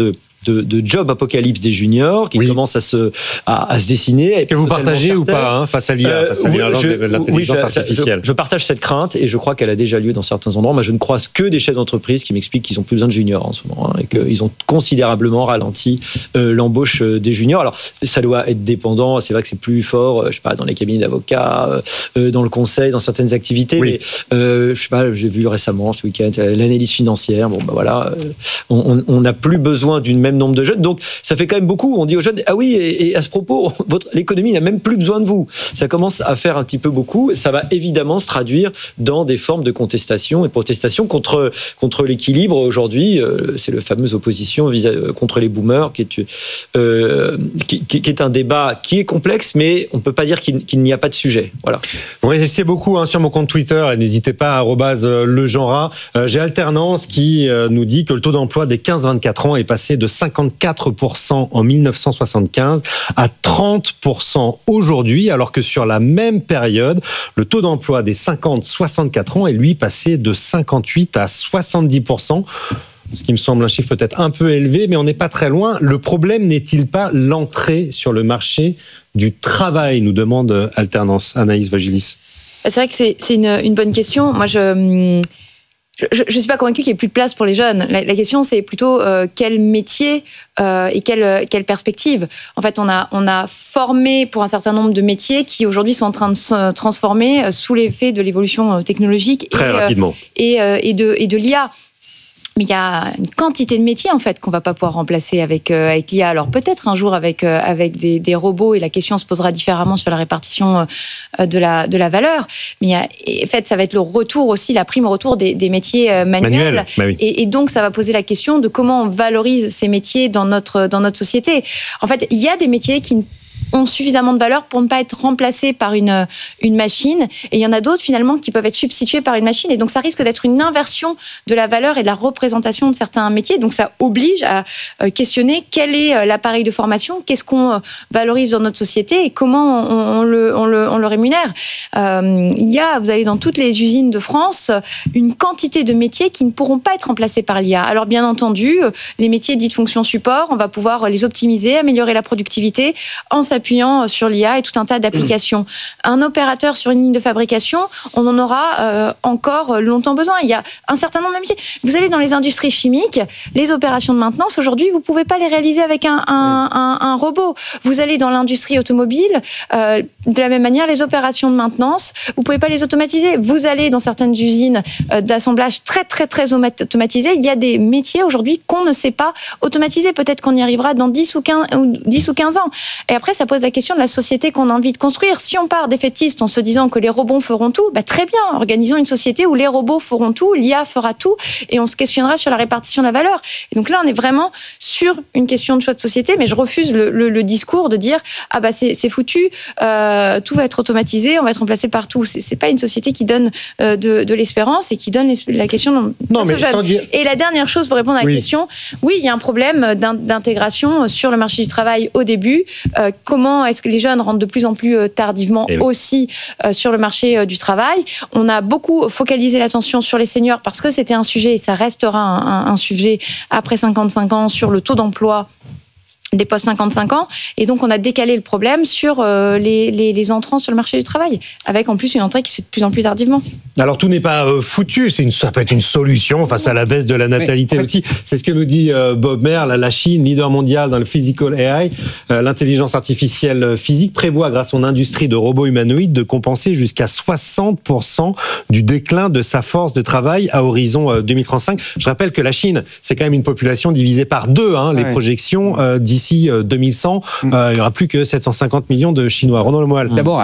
de, de job apocalypse des juniors qui oui. commence à se, à, à se dessiner. Que vous partagez certains. ou pas hein, face à l'I A, euh, face à l'émergence oui, de l'intelligence oui, je, artificielle je, je partage cette crainte et je crois qu'elle a déjà lieu dans certains endroits. Moi, je ne croise que des chefs d'entreprise qui m'expliquent qu'ils n'ont plus besoin de juniors en ce moment hein, et qu'ils ont considérablement ralenti euh, l'embauche des juniors. Alors, ça doit être dépendant. C'est vrai que c'est plus fort, je sais pas, dans les cabinets d'avocats, euh, dans le conseil, dans certaines activités. Oui. Mais euh, je sais pas, j'ai vu récemment ce week-end l'analyse financière. Bon, ben bah, voilà, euh, on n'a plus besoin d'une même nombre de jeunes. Donc, ça fait quand même beaucoup. On dit aux jeunes, ah oui, et, et à ce propos, votre, l'économie n'a même plus besoin de vous. Ça commence à faire un petit peu beaucoup. Ça va évidemment se traduire dans des formes de contestation et de protestation contre, contre l'équilibre. Aujourd'hui, euh, c'est le fameux opposition vis-à-vis, contre les boomers, qui est, euh, qui, qui est un débat qui est complexe, mais on ne peut pas dire qu'il, qu'il n'y a pas de sujet. Voilà. Vous réagissez beaucoup hein, sur mon compte Twitter, et n'hésitez pas à arobase legenrat. Euh, j'ai Alternance qui euh, nous dit que le taux d'emploi des quinze vingt-quatre ans est passé de cinquante-quatre pour cent en dix-neuf cent soixante-quinze à trente pour cent aujourd'hui, alors que sur la même période, le taux d'emploi des cinquante soixante-quatre ans est lui passé de cinquante-huit à soixante-dix pour cent. Ce qui me semble un chiffre peut-être un peu élevé, mais on n'est pas très loin. Le problème n'est-il pas l'entrée sur le marché du travail, nous demande Alternance. Anaïs Vagilis. C'est vrai que c'est, c'est une, une bonne question. Moi, je... Je ne suis pas convaincue qu'il n'y ait plus de place pour les jeunes. La, la question, c'est plutôt euh, quel métier euh, et quelle, quelle perspective. En fait, on a, on a formé pour un certain nombre de métiers qui aujourd'hui sont en train de se transformer sous l'effet de l'évolution technologique Très et, rapidement. Euh, et, euh, et, de, et de l'I A. Mais il y a une quantité de métiers en fait qu'on va pas pouvoir remplacer avec euh, avec l'I A. Alors peut-être un jour avec euh, avec des, des robots et la question se posera différemment sur la répartition euh, de la de la valeur. Mais il y a, en fait ça va être le retour aussi, la prime au retour des, des métiers euh, manuels. Manuel, bah oui. et, et donc ça va poser la question de comment on valorise ces métiers dans notre dans notre société. En fait, il y a des métiers qui ont suffisamment de valeur pour ne pas être remplacés par une, une machine. Et il y en a d'autres, finalement, qui peuvent être substitués par une machine. Et donc, ça risque d'être une inversion de la valeur et de la représentation de certains métiers. Donc, ça oblige à questionner quel est l'appareil de formation, qu'est-ce qu'on valorise dans notre société et comment on, on, le, on, le, on le rémunère. Euh, il y a, vous allez dans toutes les usines de France, une quantité de métiers qui ne pourront pas être remplacés par l'I A. Alors, bien entendu, les métiers dits de fonction support, on va pouvoir les optimiser, améliorer la productivité en s'appuyant sur l'I A et tout un tas d'applications. Un opérateur sur une ligne de fabrication, on en aura euh, encore longtemps besoin. Il y a un certain nombre de métiers. Vous allez dans les industries chimiques, les opérations de maintenance, aujourd'hui, vous ne pouvez pas les réaliser avec un, un, un, un robot. Vous allez dans l'industrie automobile, euh, de la même manière, les opérations de maintenance, vous ne pouvez pas les automatiser. Vous allez dans certaines usines euh, d'assemblage très, très, très automatisées. Il y a des métiers aujourd'hui qu'on ne sait pas automatiser. Peut-être qu'on y arrivera dans dix ou quinze ans. Et après, ça pose la question de la société qu'on a envie de construire. Si on part défaitiste en se disant que les robots feront tout, bah très bien, organisons une société où les robots feront tout, l'I A fera tout, et on se questionnera sur la répartition de la valeur. Et donc là, on est vraiment sur une question de choix de société, mais je refuse le, le, le discours de dire ah bah c'est, c'est foutu, euh, tout va être automatisé, on va être remplacé partout. C'est, c'est pas une société qui donne euh, de, de l'espérance et qui donne la question de non, mais sans dire... Et la dernière chose pour répondre à la oui. question, oui, il y a un problème d'intégration sur le marché du travail au début. Euh, comment est-ce que les jeunes rentrent de plus en plus tardivement oui. aussi euh, sur le marché du travail. On a beaucoup focalisé l'attention sur les seniors parce que c'était un sujet et ça restera un, un, un sujet après cinquante-cinq ans sur le taux d'emploi des postes cinquante-cinq ans, et donc on a décalé le problème sur euh, les, les, les entrants sur le marché du travail, avec en plus une entrée qui se fait de plus en plus tardivement. Alors tout n'est pas euh, foutu, c'est une, ça peut être une solution face à la baisse de la natalité oui. aussi. C'est ce que nous dit euh, Bob Mer, la, la Chine, leader mondial dans le physical A I, euh, l'intelligence artificielle physique, prévoit grâce à son industrie de robots humanoïdes de compenser jusqu'à soixante pour cent du déclin de sa force de travail à horizon euh, deux mille trente-cinq. Je rappelle que la Chine, c'est quand même une population divisée par deux, hein, les ouais. projections euh, d'ici D'ici deux mille cent, euh, il n'y aura plus que sept cent cinquante millions de Chinois. Ronan Lemoal. D'abord,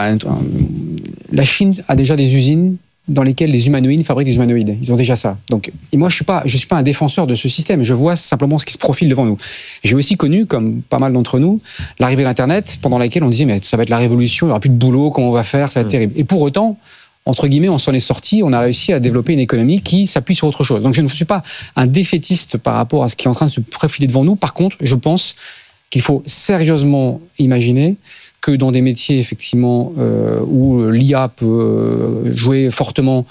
la Chine a déjà des usines dans lesquelles les humanoïdes fabriquent des humanoïdes. Ils ont déjà ça. Donc, et moi, je suis pas, je suis pas un défenseur de ce système. Je vois simplement ce qui se profile devant nous. J'ai aussi connu, comme pas mal d'entre nous, l'arrivée de l'Internet, pendant laquelle on disait mais ça va être la révolution, il n'y aura plus de boulot, comment on va faire, ça va être mmh. terrible. Et pour autant, entre guillemets, on s'en est sorti, on a réussi à développer une économie qui s'appuie sur autre chose. Donc, je ne suis pas un défaitiste par rapport à ce qui est en train de se profiler devant nous. Par contre, je pense qu'il faut sérieusement imaginer que dans des métiers effectivement euh, où l'I A peut jouer fortement,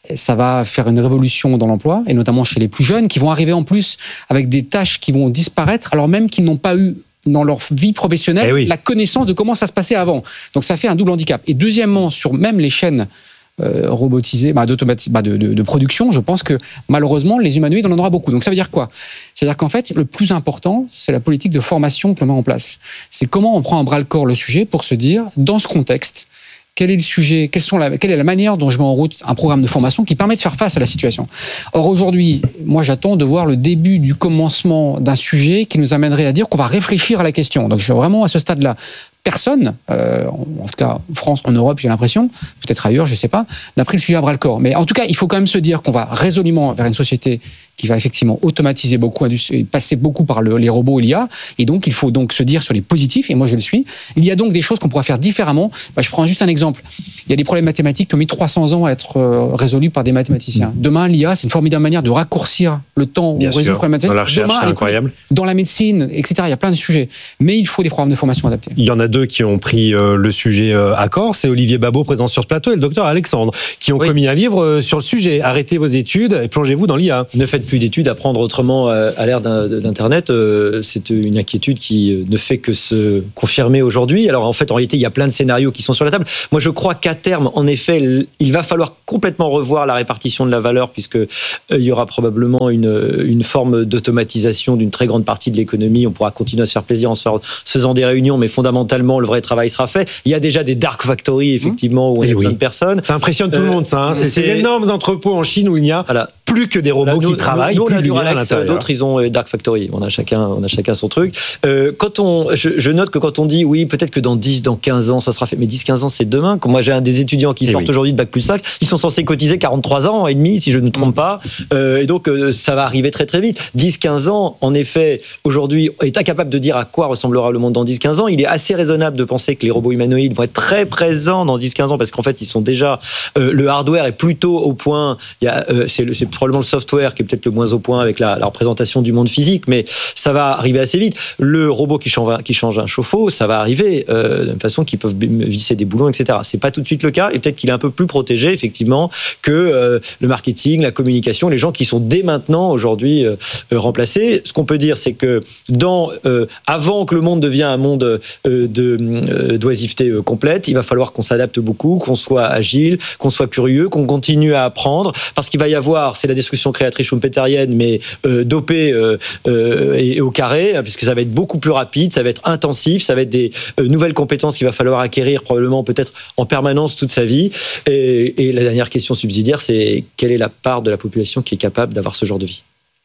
ça va faire une révolution dans l'emploi, et notamment chez les plus jeunes, qui vont arriver en plus avec des tâches qui vont disparaître, alors même qu'ils n'ont pas eu dans leur vie professionnelle, eh oui. la connaissance de comment ça se passait avant. Donc ça fait un double handicap. Et deuxièmement, sur même les chaînes euh, robotisées, bah, d'automatis- bah, de, de, de production, je pense que malheureusement, les humanoïdes, on en aura beaucoup. Donc ça veut dire quoi ? C'est-à-dire qu'en fait, le plus important, c'est la politique de formation que l'on met en place. C'est comment on prend à bras-le-corps le sujet pour se dire, dans ce contexte, quel est le sujet, quelles sont la, quelle est la manière dont je mets en route un programme de formation qui permet de faire face à la situation. Or aujourd'hui, moi j'attends de voir le début du commencement d'un sujet qui nous amènerait à dire qu'on va réfléchir à la question. Donc je suis vraiment à ce stade-là. Personne, euh, en tout cas en France, en Europe, j'ai l'impression, peut-être ailleurs, je ne sais pas, n'a pris le sujet à bras-le-corps. Mais en tout cas, il faut quand même se dire qu'on va résolument vers une société qui va effectivement automatiser beaucoup, passer beaucoup par le, les robots et l'I A. Et donc, il faut donc se dire sur les positifs, et moi je le suis. Il y a donc des choses qu'on pourra faire différemment. Bah, je prends juste un exemple. Il y a des problèmes mathématiques qui ont mis trois cents ans à être euh, résolus par des mathématiciens. Mmh. Demain, l'I A, c'est une formidable manière de raccourcir le temps où on résout le problème mathématique. Dans la recherche, Demain, c'est incroyable. Dans la médecine, et cetera. Il y a plein de sujets. Mais il faut des programmes de formation adaptés. Il y en a deux qui ont pris euh, le sujet euh, à corps. C'est Olivier Babot, présent sur ce plateau, et le docteur Alexandre, qui ont oui. commis un livre euh, sur le sujet. Arrêtez vos études et plongez-vous dans l'I A. Ne faites plus d'études, apprendre autrement à l'ère d'Internet, c'est une inquiétude qui ne fait que se confirmer aujourd'hui. Alors en fait, en réalité, il y a plein de scénarios qui sont sur la table. Moi, je crois qu'à terme, en effet, il va falloir complètement revoir la répartition de la valeur, puisque il y aura probablement une, une forme d'automatisation d'une très grande partie de l'économie. On pourra continuer à se faire plaisir en se faisant des réunions, mais fondamentalement, le vrai travail sera fait. Il y a déjà des dark factories, effectivement, où on a oui. plein de personnes. Ça impressionne tout euh, le monde, ça. Hein. C'est ces énormes entrepôts en Chine où il n'y a voilà. plus que des robots voilà, nous, qui travaillent. Nous, nous, plus on a du d'autres, ils ont Dark Factory. On a chacun, on a chacun son truc. Euh, quand on, je, je note que quand on dit, oui, peut-être que dans dix, dans quinze ans, ça sera fait. Mais dix, quinze ans, c'est demain. Comme moi, j'ai un des étudiants qui et sortent oui. aujourd'hui de Bac plus cinq. Ils sont censés cotiser quarante-trois ans et demi, si je ne me trompe pas. Euh, et donc, euh, ça va arriver très, très vite. dix, quinze ans, en effet, aujourd'hui, est incapable de dire à quoi ressemblera le monde dans dix, quinze ans. Il est assez raisonnable de penser que les robots humanoïdes vont être très présents dans dix, quinze ans parce qu'en fait, ils sont déjà, euh, le hardware est plutôt au point. Il y a, euh, c'est, le, c'est probablement le software qui est peut-être le moins au point avec la, la représentation du monde physique, mais ça va arriver assez vite. Le robot qui change, qui change un chauffe-eau, ça va arriver euh, d'une façon qu'ils peuvent visser des boulons, et cetera. C'est pas tout de suite le cas, et peut-être qu'il est un peu plus protégé, effectivement, que euh, le marketing, la communication, les gens qui sont dès maintenant, aujourd'hui, euh, remplacés. Ce qu'on peut dire, c'est que dans, euh, avant que le monde devienne un monde euh, de, euh, d'oisiveté euh, complète, il va falloir qu'on s'adapte beaucoup, qu'on soit agile, qu'on soit curieux, qu'on continue à apprendre, parce qu'il va y avoir, c'est la destruction créatrice schumpeterienne, mais euh, dopée euh, euh, et, et au carré, hein, puisque ça va être beaucoup plus rapide, ça va être intensif, ça va être des euh, nouvelles compétences qu'il va falloir acquérir probablement peut-être en permanence toute sa vie. Et, et la dernière question subsidiaire, c'est quelle est la part de la population qui est capable d'avoir ce genre de vie ?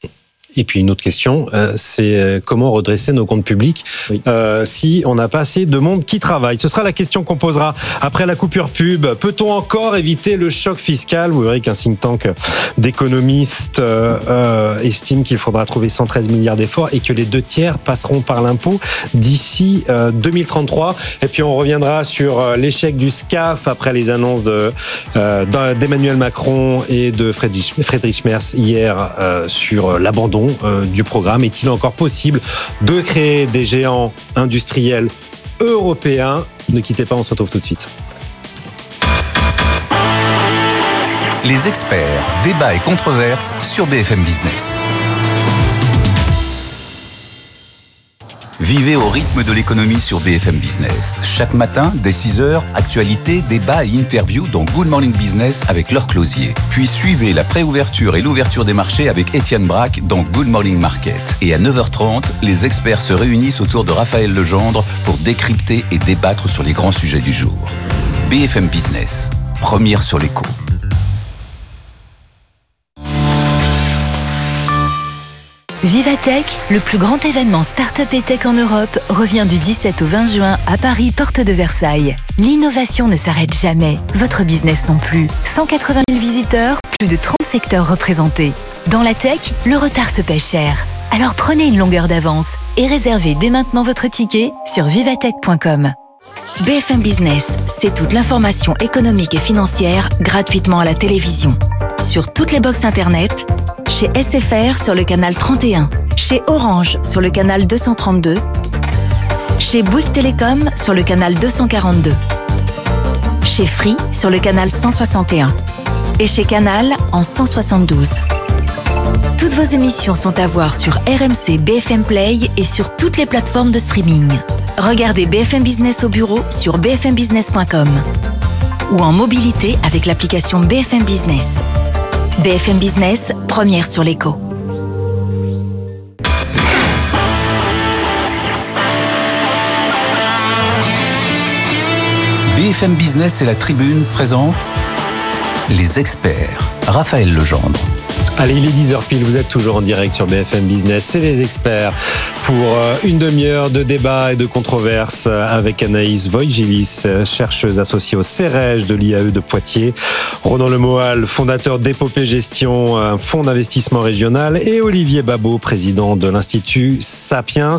Et puis une autre question, euh, c'est euh, comment redresser nos comptes publics oui. euh, si on n'a pas assez de monde qui travaille. Ce sera la question qu'on posera après la coupure pub. Peut-on encore éviter le choc fiscal ? Vous verrez qu'un think tank d'économistes euh, euh, estime qu'il faudra trouver cent treize milliards d'efforts et que les deux tiers passeront par l'impôt d'ici euh, deux mille trente-trois. Et puis on reviendra sur euh, l'échec du SCAF après les annonces de, euh, d'Emmanuel Macron et de Friedrich, Friedrich Merz hier euh, sur l'abandon du programme. Est-il encore possible de créer des géants industriels européens ? Ne quittez pas, on se retrouve tout de suite. Les experts, débats et controverses sur B F M Business. Vivez au rythme de l'économie sur B F M Business. Chaque matin, dès six heures, actualité, débat et interview dans Good Morning Business avec Laure Closier. Puis suivez la préouverture et l'ouverture des marchés avec Étienne Braque dans Good Morning Market. Et à neuf heures trente, les experts se réunissent autour de Raphaël Legendre pour décrypter et débattre sur les grands sujets du jour. B F M Business, première sur l'écho. Vivatech, le plus grand événement start-up et tech en Europe, revient du dix-sept au vingt juin à Paris, porte de Versailles. L'innovation ne s'arrête jamais, votre business non plus. cent quatre-vingt mille visiteurs, plus de trente secteurs représentés. Dans la tech, le retard se paie cher. Alors prenez une longueur d'avance et réservez dès maintenant votre ticket sur vivatech point com. B F M Business, c'est toute l'information économique et financière gratuitement à la télévision. Sur toutes les box internet, chez S F R sur le canal trente et un, chez Orange sur le canal deux cent trente-deux, chez Bouygues Télécom sur le canal deux cent quarante-deux, chez Free sur le canal cent soixante et un et chez Canal en cent soixante-douze. Toutes vos émissions sont à voir sur R M C B F M Play et sur toutes les plateformes de streaming. Regardez B F M Business au bureau sur b f m business point com ou en mobilité avec l'application B F M Business. B F M Business, première sur l'écho. B F M Business et la Tribune présentent Les Experts. Raphaël Legendre. Allez, il est dix heures pile, vous êtes toujours en direct sur B F M Business, c'est les experts pour une demi-heure de débat et de controverses avec Anaïs Voïgilis, chercheuse associée au CEREJ de l'I A E de Poitiers, Ronan Lemoal, fondateur d'Épopée Gestion, un fonds d'investissement régional, et Olivier Babot, président de l'Institut Sapiens.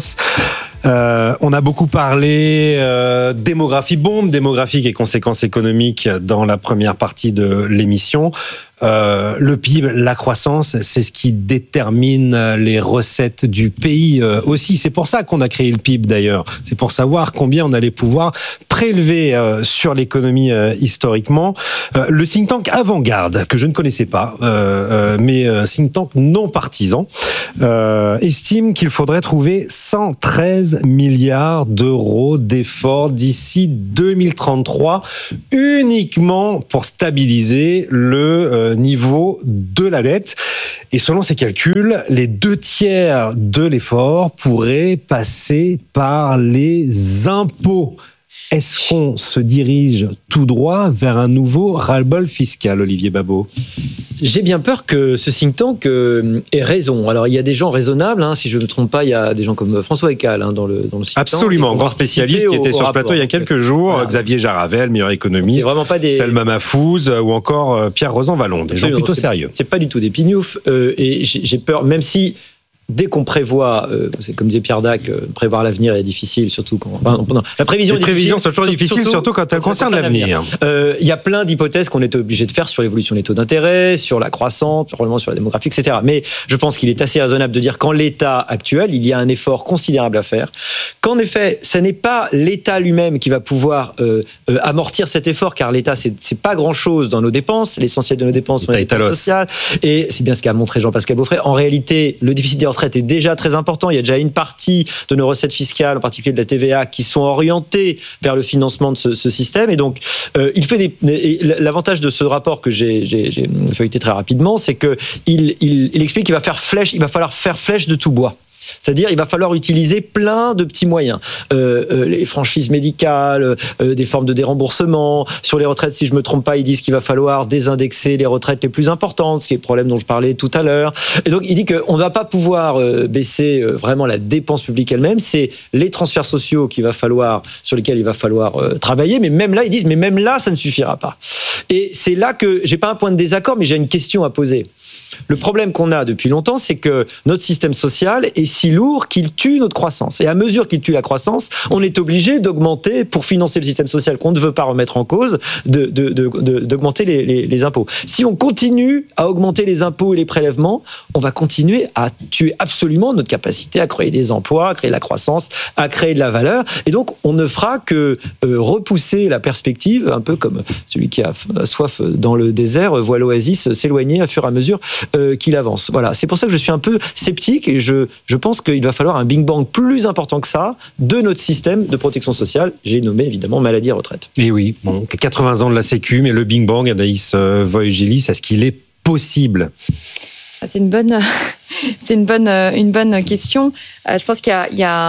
Euh, on a beaucoup parlé euh, démographie, bombe démographique et conséquences économiques dans la première partie de l'émission. Euh, le P I B, la croissance, c'est ce qui détermine les recettes du pays euh, aussi. C'est pour ça qu'on a créé le P I B d'ailleurs. C'est pour savoir combien on allait pouvoir prélever euh, sur l'économie euh, historiquement. Euh, le think tank Avant-Garde, que je ne connaissais pas, euh, euh, mais un think tank non partisan, euh, estime qu'il faudrait trouver cent treize milliards d'euros d'efforts d'ici deux mille trente-trois uniquement pour stabiliser le euh, niveau de la dette. Et selon ces calculs, les deux tiers de l'effort pourraient passer par les impôts. Est-ce qu'on se dirige tout droit vers un nouveau ras-le-bol fiscal, Olivier Babot ? J'ai bien peur que ce think tank euh, ait raison. Alors, il y a des gens raisonnables, hein, si je ne me trompe pas, il y a des gens comme François Eckhall hein, dans, le, dans le think tank. Absolument, grand spécialiste qui était au, sur au ce plateau il y a quelques jours, voilà. Xavier Jaravel, meilleur économiste, c'est vraiment pas des... Selma Mahfouz ou encore Pierre Rozan-Vallon, des gens plutôt c'est, sérieux. C'est pas du tout des pignoufs, euh, et j'ai, j'ai peur, même si... Dès qu'on prévoit, euh, c'est comme disait Pierre Dac, euh, prévoir l'avenir est difficile, surtout quand. Enfin, non, la prévision. Les prévisions sont toujours difficiles, surtout, surtout quand elles concernent l'avenir. Il euh, y a plein d'hypothèses qu'on est obligé de faire sur l'évolution des taux d'intérêt, sur la croissance, probablement sur la démographie, et cetera. Mais je pense qu'il est assez raisonnable de dire qu'en l'état actuel, il y a un effort considérable à faire. Qu'en effet, ce n'est pas l'État lui-même qui va pouvoir euh, euh, amortir cet effort, car l'État, c'est, c'est pas grand-chose dans nos dépenses. L'essentiel de nos dépenses sont les dépenses sociales. Et c'est bien ce qu'a montré Jean-Pascal Beaufret. En réalité, le déficit des retraites est déjà très important. Il y a déjà une partie de nos recettes fiscales, en particulier de la T V A, qui sont orientées vers le financement de ce, ce système. Et donc, euh, il fait des. Et l'avantage de ce rapport que j'ai, j'ai, j'ai feuilleté très rapidement, c'est que il, il, il explique qu'il va faire flèche. Il va falloir faire flèche de tout bois. C'est-à-dire, il va falloir utiliser plein de petits moyens. Euh, euh, les franchises médicales, euh, des formes de déremboursement. Sur les retraites, si je ne me trompe pas, ils disent qu'il va falloir désindexer les retraites les plus importantes, ce qui est le problème dont je parlais tout à l'heure. Et donc, il dit qu'on ne va pas pouvoir euh, baisser euh, vraiment la dépense publique elle-même. C'est les transferts sociaux qu'il va falloir, sur lesquels il va falloir euh, travailler. Mais même là, ils disent, mais même là, ça ne suffira pas. Et c'est là que, je n'ai pas un point de désaccord, mais j'ai une question à poser. Le problème qu'on a depuis longtemps, c'est que notre système social est si lourd qu'il tue notre croissance. Et à mesure qu'il tue la croissance, on est obligé d'augmenter, pour financer le système social qu'on ne veut pas remettre en cause, de, de, de, de, d'augmenter les, les, les impôts. Si on continue à augmenter les impôts et les prélèvements, on va continuer à tuer absolument notre capacité à créer des emplois, à créer de la croissance, à créer de la valeur. Et donc, on ne fera que euh, repousser la perspective, un peu comme celui qui a soif dans le désert voit l'oasis s'éloigner à fur et à mesure Euh, qu'il avance. Voilà, c'est pour ça que je suis un peu sceptique et je, je pense qu'il va falloir un Big Bang plus important que ça de notre système de protection sociale. J'ai nommé évidemment maladie et retraite. Et oui, bon, quatre-vingts ans de la Sécu, mais le Big Bang, Anaïs Voïgilis, est-ce qu'il est possible ? C'est une bonne, c'est une bonne, une bonne question. Je pense qu'il y a, il y a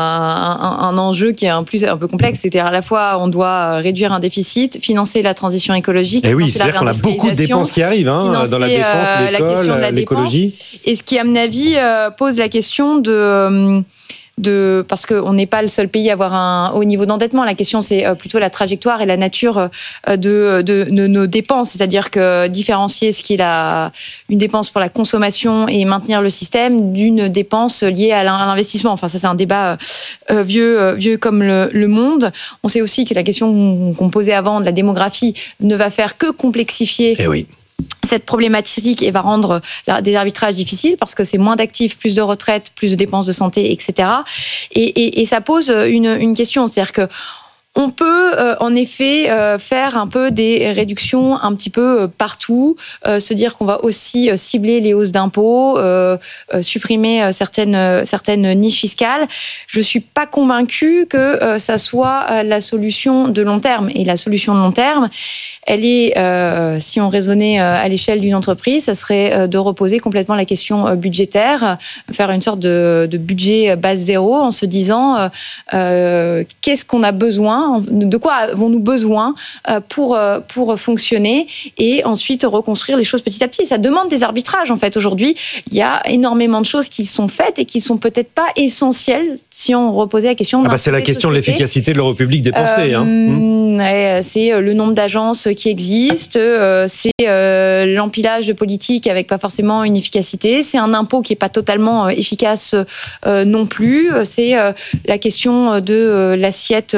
un, un enjeu qui est un, plus, un peu complexe. C'est-à-dire à la fois, on doit réduire un déficit, financer la transition écologique. Et oui, c'est-à-dire qu'on a beaucoup de dépenses qui arrivent hein, dans la défense, euh, l'école, la de l'écologie. Dépense, et ce qui, à mon avis, euh, pose la question de... De, parce qu'on n'est pas le seul pays à avoir un haut niveau d'endettement. La question, c'est plutôt la trajectoire et la nature de, de, de nos dépenses. C'est-à-dire que différencier ce qui est la, une dépense pour la consommation et maintenir le système d'une dépense liée à l'investissement. Enfin, ça, c'est un débat euh, vieux, euh, vieux comme le, le monde. On sait aussi que la question qu'on posait avant de la démographie ne va faire que complexifier. Eh oui. Cette problématique et va rendre des arbitrages difficiles parce que c'est moins d'actifs, plus de retraites, plus de dépenses de santé, et cetera. Et, et, et ça pose une, une question, c'est-à-dire que On peut euh, en effet euh, faire un peu des réductions un petit peu euh, partout, euh, se dire qu'on va aussi euh, cibler les hausses d'impôts, euh, euh, supprimer euh, certaines euh, certaines niches fiscales. Je suis pas convaincue que euh, ça soit euh, la solution de long terme. Et la solution de long terme, elle est, euh, si on raisonnait euh, à l'échelle d'une entreprise, ça serait euh, de reposer complètement la question euh, budgétaire, faire une sorte de, de budget base zéro en se disant euh, euh, qu'est-ce qu'on a besoin, de quoi avons-nous besoin pour, pour fonctionner et ensuite reconstruire les choses petit à petit. Ça demande des arbitrages, en fait. Aujourd'hui, il y a énormément de choses qui sont faites et qui sont peut-être pas essentielles si on reposait la question... Ah bah c'est la question de l'efficacité de l'euro public dépensé. Euh, hein. ouais, c'est le nombre d'agences qui existent, c'est l'empilage de politique avec pas forcément une efficacité, c'est un impôt qui est pas totalement efficace non plus, c'est la question de l'assiette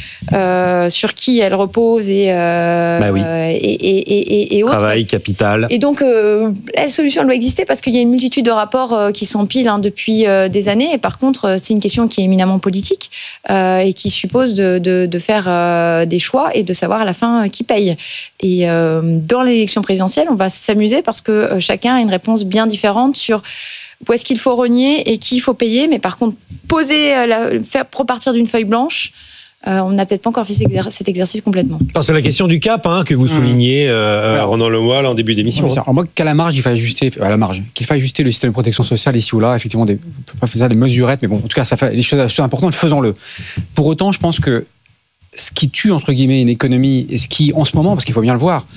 Euh, sur qui elle repose et, euh, bah oui. et, et, et, et autres. Travail, capital. Et donc, euh, la solution doit exister parce qu'il y a une multitude de rapports euh, qui s'empilent hein, depuis euh, des années. Et par contre, c'est une question qui est éminemment politique euh, et qui suppose de, de, de faire euh, des choix et de savoir à la fin euh, qui paye. Et euh, dans l'élection présidentielle, on va s'amuser parce que euh, chacun a une réponse bien différente sur où est-ce qu'il faut renier et qui il faut payer. Mais par contre, poser, euh, la, faire repartir d'une feuille blanche, Euh, on n'a peut-être pas encore fait cet exercice complètement. C'est la question du cap hein, que vous soulignez, euh, ouais. Ronan Lemoyle, en début d'émission. Ouais, alors moi, qu'à la marge, il faut ajuster, à la marge, qu'il faille ajuster le système de protection sociale ici ou là, effectivement, des, on peut pas faire ça des mesurettes, mais bon, en tout cas, ça fait des choses, des choses importantes, faisons-le. Pour autant, je pense que ce qui tue, entre guillemets, une économie, et ce qui, en ce moment, parce qu'il faut bien le voir,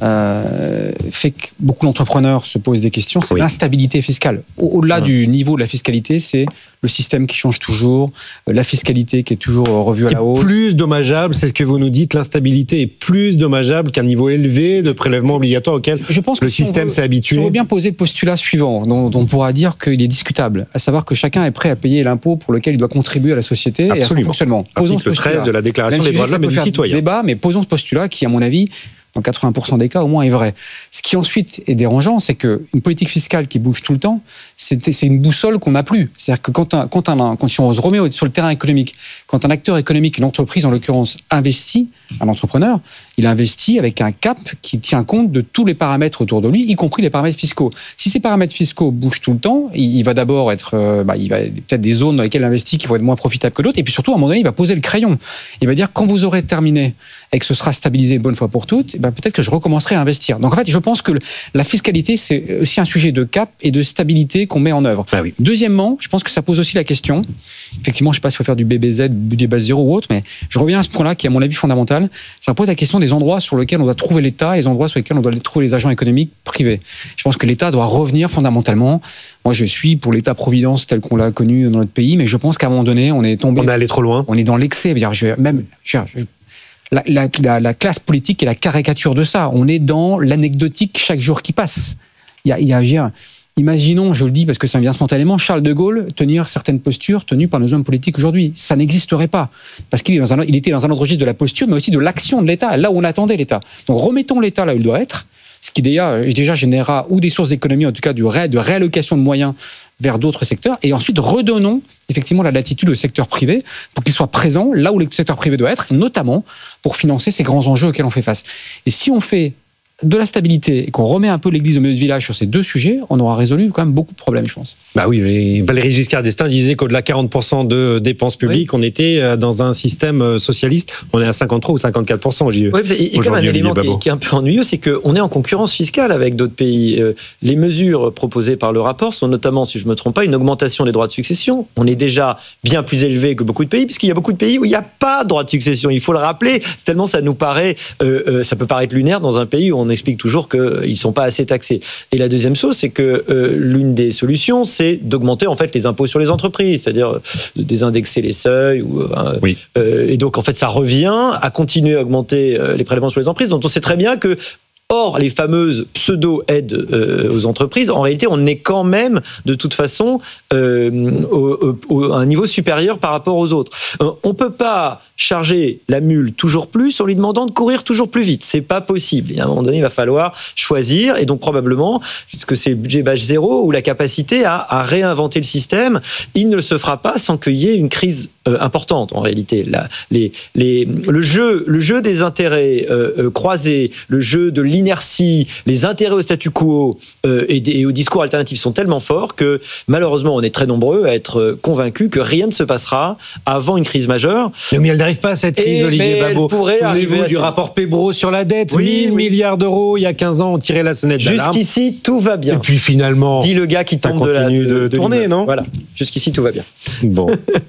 euh, fait que beaucoup d'entrepreneurs se posent des questions, c'est oui. l'instabilité fiscale. Au-delà mmh. du niveau de la fiscalité, c'est le système qui change toujours, la fiscalité qui est toujours revue à la hausse. Plus dommageable, c'est ce que vous nous dites, l'instabilité est plus dommageable qu'un niveau élevé de prélèvement obligatoire auquel je pense que le si système veut, s'est habitué. On veut bien poser le postulat suivant, dont, dont on pourra dire qu'il est discutable, à savoir que chacun est prêt à payer l'impôt pour lequel il doit contribuer à la société. Absolument. Et à son fonctionnement. Posons Article treize de la Déclaration des droits de l'homme et du citoyen. Débat, mais posons ce postulat qui, à mon avis, dans quatre-vingts pour cent des cas, au moins, est vrai. Ce qui ensuite est dérangeant, c'est qu'une politique fiscale qui bouge tout le temps, c'est, c'est une boussole qu'on n'a plus. C'est-à-dire que quand, un, quand, un, quand si on se remet sur le terrain économique, quand un acteur économique, une entreprise en l'occurrence, investit, un entrepreneur, il investit avec un cap qui tient compte de tous les paramètres autour de lui, y compris les paramètres fiscaux. Si ces paramètres fiscaux bougent tout le temps, il, il va d'abord être, euh, bah, il va peut-être des zones dans lesquelles il investit qui vont être moins profitables que d'autres, et puis surtout, à un moment donné, il va poser le crayon. Il va dire, quand vous aurez terminé et que ce sera stabilisé une bonne fois pour toutes, ben peut-être que je recommencerai à investir. Donc en fait, je pense que la fiscalité, c'est aussi un sujet de cap et de stabilité qu'on met en œuvre. Ah oui. Deuxièmement, je pense que ça pose aussi la question, effectivement, je ne sais pas s'il faut faire du B B Z, budget base zéro ou autre, mais je reviens à ce point-là qui est à mon avis fondamental, ça pose la question des endroits sur lesquels on doit trouver l'État et les endroits sur lesquels on doit trouver les agents économiques privés. Je pense que l'État doit revenir fondamentalement. Moi, je suis pour l'État-providence tel qu'on l'a connu dans notre pays, mais je pense qu'à un moment donné, on est tombé... On est allé trop loin. On est dans l'excès. Je, même... Je, je, La, la, la, la classe politique est la caricature de ça. On est dans l'anecdotique chaque jour qui passe. Il y a, il y a, je veux dire, imaginons, je le dis parce que ça me vient spontanément, Charles de Gaulle tenir certaines postures tenues par nos hommes politiques aujourd'hui. Ça n'existerait pas. Parce qu'il est dans un, il était dans un autre registre de la posture, mais aussi de l'action de l'État, là où on attendait l'État. Donc remettons l'État là où il doit être, ce qui déjà, déjà générera ou des sources d'économie, en tout cas du ré, de réallocation de moyens vers d'autres secteurs, et ensuite redonnons effectivement la latitude au secteur privé pour qu'il soit présent là où le secteur privé doit être, notamment pour financer ces grands enjeux auxquels on fait face. Et si on fait de la stabilité et qu'on remet un peu l'église au milieu du village sur ces deux sujets, on aura résolu quand même beaucoup de problèmes, je pense. Bah oui, Valéry Giscard d'Estaing disait qu'au-delà de quarante pour cent de dépenses publiques, oui. on était dans un système socialiste. On est à cinquante-trois ou cinquante-quatre pour cent. Oui, et comme un élément qui est, qui est un peu ennuyeux, c'est qu'on est en concurrence fiscale avec d'autres pays. Les mesures proposées par le rapport sont notamment, si je ne me trompe pas, une augmentation des droits de succession. On est déjà bien plus élevé que beaucoup de pays, puisqu'il y a beaucoup de pays où il n'y a pas de droits de succession. Il faut le rappeler, tellement ça nous paraît, euh, euh, ça peut paraître lunaire dans un pays où on explique toujours qu'ils ne sont pas assez taxés. Et la deuxième chose, c'est que euh, l'une des solutions, c'est d'augmenter en fait les impôts sur les entreprises, c'est-à-dire de désindexer les seuils. Ou, euh, oui. euh, et donc, en fait, ça revient à continuer à augmenter euh, les prélèvements sur les entreprises, dont on sait très bien que Or, les fameuses pseudo-aides euh, aux entreprises, en réalité, on est quand même, de toute façon, euh, au, au, à un niveau supérieur par rapport aux autres. Euh, on ne peut pas charger la mule toujours plus en lui demandant de courir toujours plus vite. C'est pas possible. Et à un moment donné, il va falloir choisir, et donc probablement, puisque c'est le budget batch zéro, ou la capacité à, à réinventer le système, il ne se fera pas sans qu'il y ait une crise euh, importante, en réalité. La, les, les, le, jeu, le jeu des intérêts euh, euh, croisés, le jeu de l'inertie, les intérêts au statu quo euh, et, des, et aux discours alternatifs sont tellement forts que, malheureusement, on est très nombreux à être convaincus que rien ne se passera avant une crise majeure. Mais elle n'arrive pas à cette crise, et, Olivier Babot. Souvenez-vous du rapport Pébro sur la dette, oui, mille oui. milliards d'euros, il y a quinze ans, on tirait la sonnette d'alarme. Jusqu'ici, tout va bien. Et puis finalement, dit le gars qui tombe ça continue de, la, de, de, de tourner, non ? Voilà, jusqu'ici, tout va bien. Bon,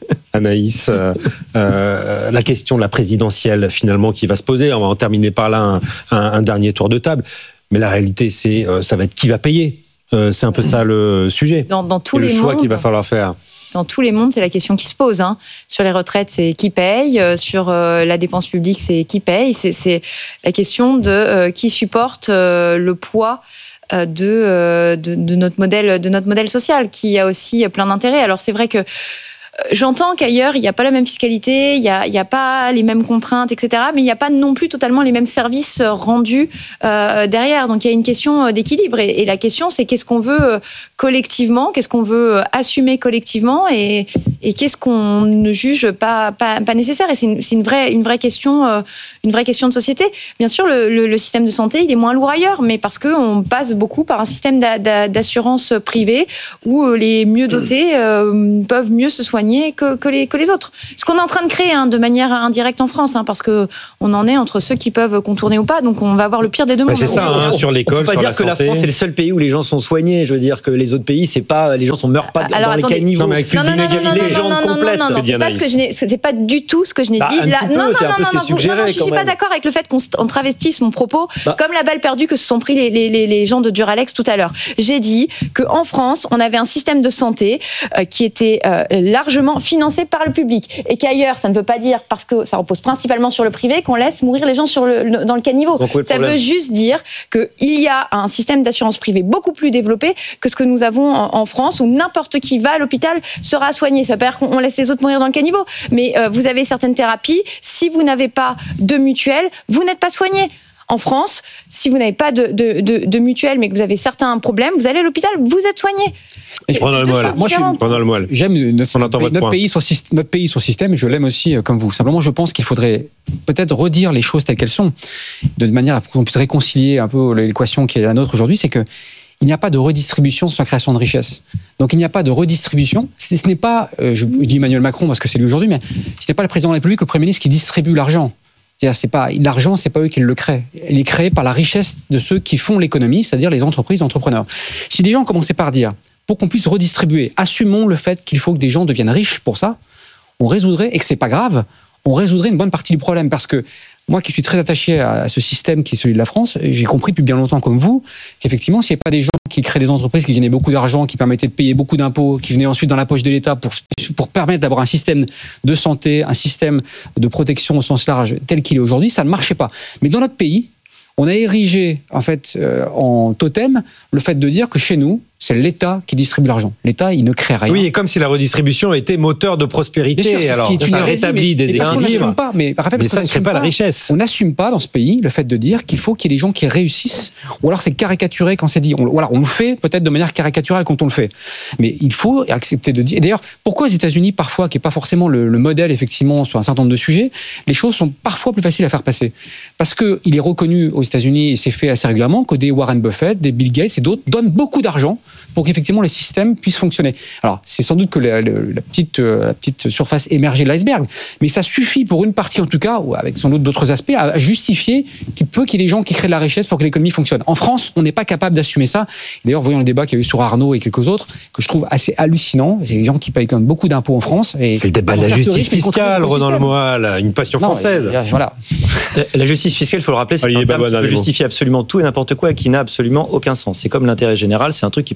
Anaïs, euh, euh, la question de la présidentielle, finalement, qui va se poser, on va en terminer par là un, un, un dernier tour de table, mais la réalité, c'est euh, ça va être qui va payer. Euh, c'est un peu ça le sujet. Dans, dans tous et les le choix mondes, qu'il va falloir faire. Dans tous les mondes, c'est la question qui se pose. Hein. Sur les retraites, c'est qui paye. Euh, sur euh, la dépense publique, c'est qui paye. C'est, c'est la question de euh, qui supporte euh, le poids euh, de, euh, de, de, notre modèle, de notre modèle social, qui a aussi plein d'intérêts. Alors c'est vrai que j'entends qu'ailleurs, il n'y a pas la même fiscalité, il n'y a, il y a pas les mêmes contraintes, et cetera. Mais il n'y a pas non plus totalement les mêmes services rendus euh, derrière. Donc, il y a une question d'équilibre. Et, et la question, c'est qu'est-ce qu'on veut collectivement, qu'est-ce qu'on veut assumer collectivement et, et qu'est-ce qu'on ne juge pas, pas, pas nécessaire. Et c'est une, c'est une, vraie, une, vraie question, euh, une vraie question de société. Bien sûr, le, le, le système de santé, il est moins lourd ailleurs, mais parce qu'on passe beaucoup par un système d'a, d'a, d'assurance privée où les mieux dotés euh, peuvent mieux se soigner Que, que, les, que les autres. Ce qu'on est en train de créer hein, de manière indirecte en France, hein, parce qu'on en est entre ceux qui peuvent contourner ou pas, donc on va avoir le pire des deux mondes. Bah c'est ça, hein, sur l'école, sur la santé. On peut pas dire que la France est le seul pays où les gens sont soignés. Je veux dire que les autres pays, c'est pas, les gens ne meurent pas Alors, dans attendez. les caniveaux. Non, mais avec plus d'inégalités, les gens complètent. Non, non, non, c'est pas ce que je n'ai, c'est pas du tout ce que je n'ai bah, dit. Là, non, non, peu, non, non, non, vous, non, non, je suis pas d'accord avec le fait qu'on on travestisse mon propos bah. comme la balle perdue que se sont pris les, les, les, les gens de Duralex tout à l'heure. J'ai dit qu'en France, on avait un système de santé euh, qui était euh, largement financé par le public. Et qu'ailleurs, ça ne veut pas dire, parce que ça repose principalement sur le privé, qu'on laisse mourir les gens sur le, dans le caniveau. Donc, ça veut juste dire qu'il y a un système d'assurance privée beaucoup plus développé que ce que nous avons en, en France, où n'importe qui va à l'hôpital sera soigné. Ça veut dire qu'on laisse les autres mourir dans le caniveau. Mais euh, vous avez certaines thérapies, si vous n'avez pas de mutuelle, vous n'êtes pas soigné. En France, si vous n'avez pas de, de, de, de mutuelle, mais que vous avez certains problèmes, vous allez à l'hôpital, vous êtes soigné. Et pendant le moelle. Moi, je suis pendant le moelle. J'aime notre, notre, notre pays, son, notre pays, son système. Je l'aime aussi comme vous. Simplement, je pense qu'il faudrait peut-être redire les choses telles qu'elles sont, de manière à ce qu'on puisse réconcilier un peu l'équation qui est la nôtre aujourd'hui. C'est que il n'y a pas de redistribution sans création de richesse. Donc il n'y a pas de redistribution. Ce n'est pas, euh, je dis Emmanuel Macron parce que c'est lui aujourd'hui, mais ce n'est pas le président de la République, le Premier ministre qui distribue l'argent. C'est-à-dire, c'est pas, l'argent, c'est pas eux qui le créent. Il est créé par la richesse de ceux qui font l'économie, c'est-à-dire les entreprises, les entrepreneurs. Si des gens commençaient par dire, pour qu'on puisse redistribuer, assumons le fait qu'il faut que des gens deviennent riches pour ça, on résoudrait, et que c'est pas grave, on résoudrait une bonne partie du problème. Parce que moi qui suis très attaché à ce système qui est celui de la France, j'ai compris depuis bien longtemps comme vous, qu'effectivement, s'il n'y a pas des gens qui créent des entreprises qui gagnaient beaucoup d'argent, qui permettaient de payer beaucoup d'impôts, qui venaient ensuite dans la poche de l'État pour, pour permettre d'avoir un système de santé, un système de protection au sens large tel qu'il est aujourd'hui, ça ne marchait pas. Mais dans notre pays, on a érigé en fait euh, en totem le fait de dire que chez nous, c'est l'État qui distribue l'argent. L'État, il ne crée rien. Oui, et comme si la redistribution était moteur de prospérité. Bien sûr, alors, ce qui est ça une rétablit des équilibres. Pas, mais, rappel, mais ça ne crée pas, pas la richesse. On n'assume pas dans ce pays le fait de dire qu'il faut qu'il y ait des gens qui réussissent, ou alors c'est caricaturé quand c'est dit. On, voilà, on le fait peut-être de manière caricaturale quand on le fait. Mais il faut accepter de dire. Et d'ailleurs, pourquoi aux États-Unis, parfois, qui n'est pas forcément le, le modèle, effectivement, sur un certain nombre de sujets, les choses sont parfois plus faciles à faire passer. Parce qu'il est reconnu aux États-Unis, et c'est fait assez régulièrement, que des Warren Buffett, des Bill Gates et d'autres donnent beaucoup d'argent pour qu'effectivement les systèmes puissent fonctionner. Alors, c'est sans doute que la, la, la, petite, la petite surface émergée de l'iceberg, mais ça suffit pour une partie en tout cas, ou avec sans doute d'autres aspects, à justifier qu'il peut qu'il y ait des gens qui créent de la richesse pour que l'économie fonctionne. En France, on n'est pas capable d'assumer ça. D'ailleurs, voyons le débat qu'il y a eu sur Arnaud et quelques autres, que je trouve assez hallucinant. C'est des gens qui payent quand même beaucoup d'impôts en France. Et c'est le débat de la justice fiscale, Ronan Le Moal, une passion non, française. Et, et, voilà. La justice fiscale, il faut le rappeler, c'est un terme qui peut justifier absolument tout et n'importe quoi et qui n'a absolument aucun sens. C'est comme l'intérêt général, c'est un truc qui peut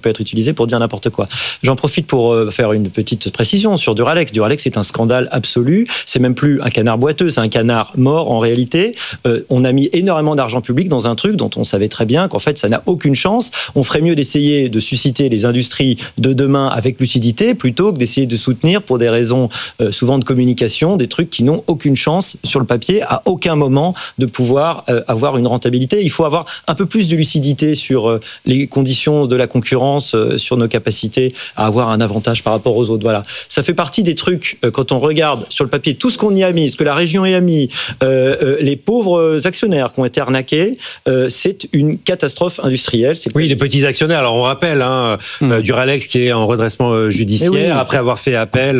peut être utilisé pour dire n'importe quoi. J'en profite pour euh, faire une petite précision sur Duralex. Duralex, c'est un scandale absolu. C'est même plus un canard boiteux, c'est un canard mort en réalité. Euh, on a mis énormément d'argent public dans un truc dont on savait très bien qu'en fait, ça n'a aucune chance. On ferait mieux d'essayer de susciter les industries de demain avec lucidité plutôt que d'essayer de soutenir pour des raisons euh, souvent de communication des trucs qui n'ont aucune chance sur le papier à aucun moment de pouvoir euh, avoir une rentabilité. Il faut avoir un peu plus de lucidité sur euh, les conditions de la concurrence, euh, sur nos capacités à avoir un avantage par rapport aux autres. Voilà. Ça fait partie des trucs, euh, quand on regarde sur le papier tout ce qu'on y a mis, ce que la région y a mis, euh, euh, les pauvres actionnaires qui ont été arnaqués, euh, c'est une catastrophe industrielle. C'est oui, les petits actionnaires. Alors on rappelle, hein, mmh. euh, Duralex qui est en redressement judiciaire oui. après avoir fait appel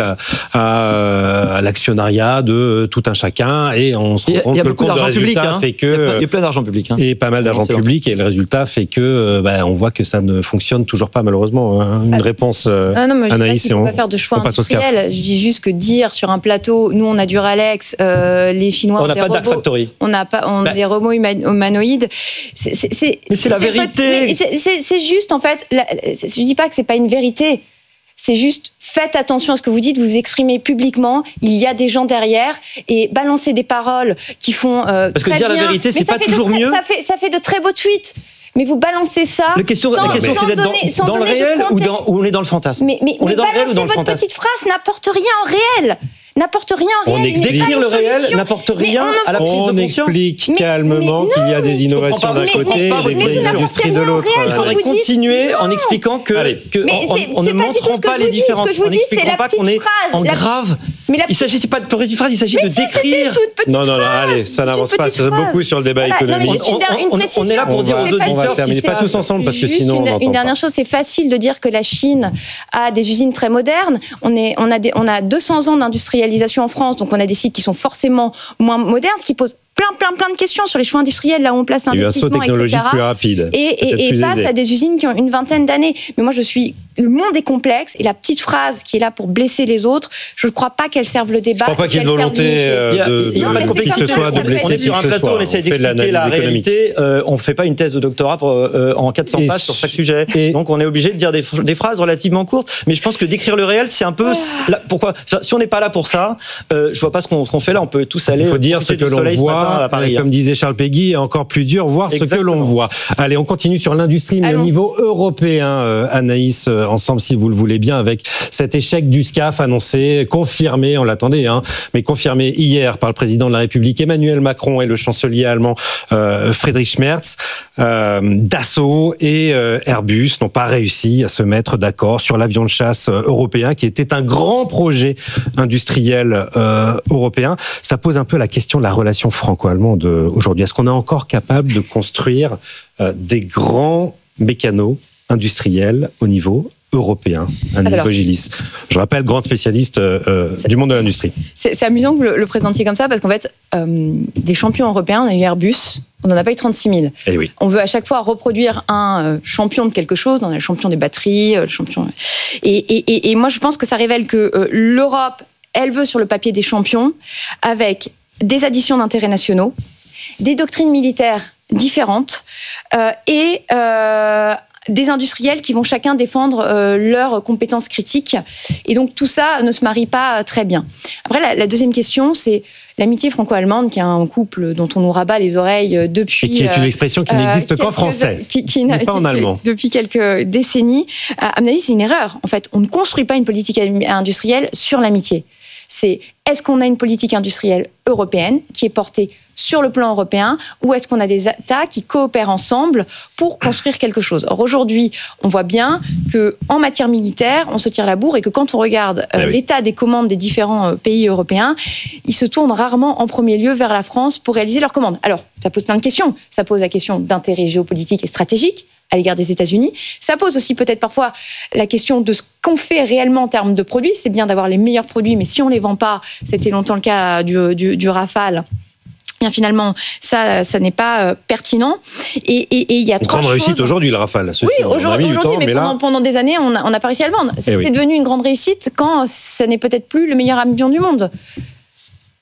à, à l'actionnariat de tout un chacun, et on se rend compte que le compte de résultat public, hein. fait que il y a plein d'argent public hein. et pas mal d'argent public, et le résultat fait que bah, on voit que ça ne fonctionne toujours pas malheureusement. Hein. Une ah, réponse, euh, ah non, mais Anaïs, je dis pas qu'il ne faut pas faire de choix industriels. Je dis juste que dire sur un plateau, nous on a Duralex, euh, les Chinois on n'a pas Dark Factory, on n'a pas, on bah. a des robots humanoïdes. C'est, c'est, c'est, mais c'est la c'est vérité. Pas, c'est, c'est, c'est juste en fait. La, je dis pas que c'est pas une vérité. C'est juste, faites attention à ce que vous dites, vous vous exprimez publiquement, il y a des gens derrière, et balancer des paroles qui font euh, Parce que très dire bien, la vérité, c'est pas toujours très, mieux. Ça fait, ça fait de très beaux tweets. Mais vous balancez ça. La question, sans, la question sans c'est d'être donner, dans, dans le réel ou, dans, ou on est dans le fantasme. Mais, mais, on mais est dans le réel ou dans le votre fantasme. Petite phrase n'apporte rien en réel. N'apporte rien en réel. On explique décrire le réel n'apporte rien à la prise de conscience. On explique calmement mais, mais qu'il y a des innovations d'un côté et des vieilles industries de l'autre. Il faudrait continuer en expliquant que, que en, en, en ne montrant pas les différences, en n'expliquant pas qu'on est en grave. Mais il s'agit pas de petite phrase, il s'agit de décrire. Non, non, non, allez, ça n'avance pas. C'est beaucoup sur le débat économique. On est là pour dire aux auditeurs. On va terminer pas tous ensemble parce que sinon on n'entend pas. Une dernière chose, c'est facile de dire que la Chine a des usines très modernes. On est, on a des, on a deux cents ans d'industrialisation en France. Donc on a des sites qui sont forcément moins modernes, ce qui pose plein, plein, plein de questions sur les choix industriels, là où on place l'investissement, et cetera. Il y a un saut technologique plus rapide. Et, et, et face aisé. à des usines qui ont une vingtaine d'années. Mais moi, je suis... Le monde est complexe, et la petite phrase qui est là pour blesser les autres, je ne crois pas qu'elle serve le débat. Je ne crois pas qu'il y ait de volonté de, il y a, il y a de qui que ce soit de blesser. On est sur un plateau, on essaie d'expliquer la réalité. Euh, on ne fait pas une thèse de doctorat pour, euh, en quatre cents pages sur chaque sujet. Et donc on est obligé de dire des, des phrases relativement courtes. Mais je pense que décrire le réel, c'est un peu... Là, pourquoi enfin, si on n'est pas là pour ça, euh, je ne vois pas ce qu'on, ce qu'on fait là. On peut tous aller... Il faut dire ce que l'on voit, comme disait Charles Péguy, et encore plus dur, voir ce que l'on voit. Allez, on continue sur l'industrie, mais au niveau européen, Anaïs, ensemble, si vous le voulez bien, avec cet échec du SCAF annoncé, confirmé, on l'attendait, hein, mais confirmé hier par le président de la République Emmanuel Macron et le chancelier allemand euh, Friedrich Merz. Euh, Dassault et euh, Airbus n'ont pas réussi à se mettre d'accord sur l'avion de chasse euh, européen, qui était un grand projet industriel euh, européen. Ça pose un peu la question de la relation franco-allemande aujourd'hui. Est-ce qu'on est encore capable de construire euh, des grands mécanos industriels au niveau européen, Anaïs Vogilis. Je rappelle, grande spécialiste euh, du monde de l'industrie. C'est, c'est amusant que vous le, le présentiez comme ça, parce qu'en fait, euh, des champions européens, on a eu Airbus, on n'en a pas eu trente-six mille. Et oui. On veut à chaque fois reproduire un euh, champion de quelque chose, on a le champion des batteries, euh, le champion... Et, et, et, et moi, je pense que ça révèle que euh, l'Europe, elle veut sur le papier des champions, avec des additions d'intérêts nationaux, des doctrines militaires différentes, euh, et... Euh, des industriels qui vont chacun défendre euh, leurs compétences critiques. Et donc, tout ça ne se marie pas très bien. Après, la, la deuxième question, c'est l'amitié franco-allemande, qui est un couple dont on nous rabat les oreilles depuis... Et qui est une expression qui euh, n'existe qu'en français, qui, qui pas en allemand. Depuis quelques décennies. À mon avis, c'est une erreur. En fait, on ne construit pas une politique industrielle sur l'amitié. C'est, est-ce qu'on a une politique industrielle européenne qui est portée sur le plan européen, ou est-ce qu'on a des États qui coopèrent ensemble pour construire quelque chose? Or, aujourd'hui, on voit bien qu'en matière militaire, on se tire la bourre, et que quand on regarde euh, ah oui. l'état des commandes des différents euh, pays européens, ils se tournent rarement en premier lieu vers la France pour réaliser leurs commandes. Alors, ça pose plein de questions. Ça pose la question d'intérêt géopolitique et stratégique à l'égard des États-Unis. Ça pose aussi peut-être parfois la question de ce qu'on fait réellement en termes de produits. C'est bien d'avoir les meilleurs produits, mais si on ne les vend pas, c'était longtemps le cas du, du, du Rafale, bien finalement, ça, ça n'est pas euh, pertinent. Et il et, et y a une trois grande choses. réussite aujourd'hui, le Rafale. Oui, aujourd'hui, aujourd'hui temps, mais, mais là... pendant, pendant des années, on n'a on a pas réussi à le vendre. C'est, oui. c'est devenu une grande réussite quand ça n'est peut-être plus le meilleur avion du monde.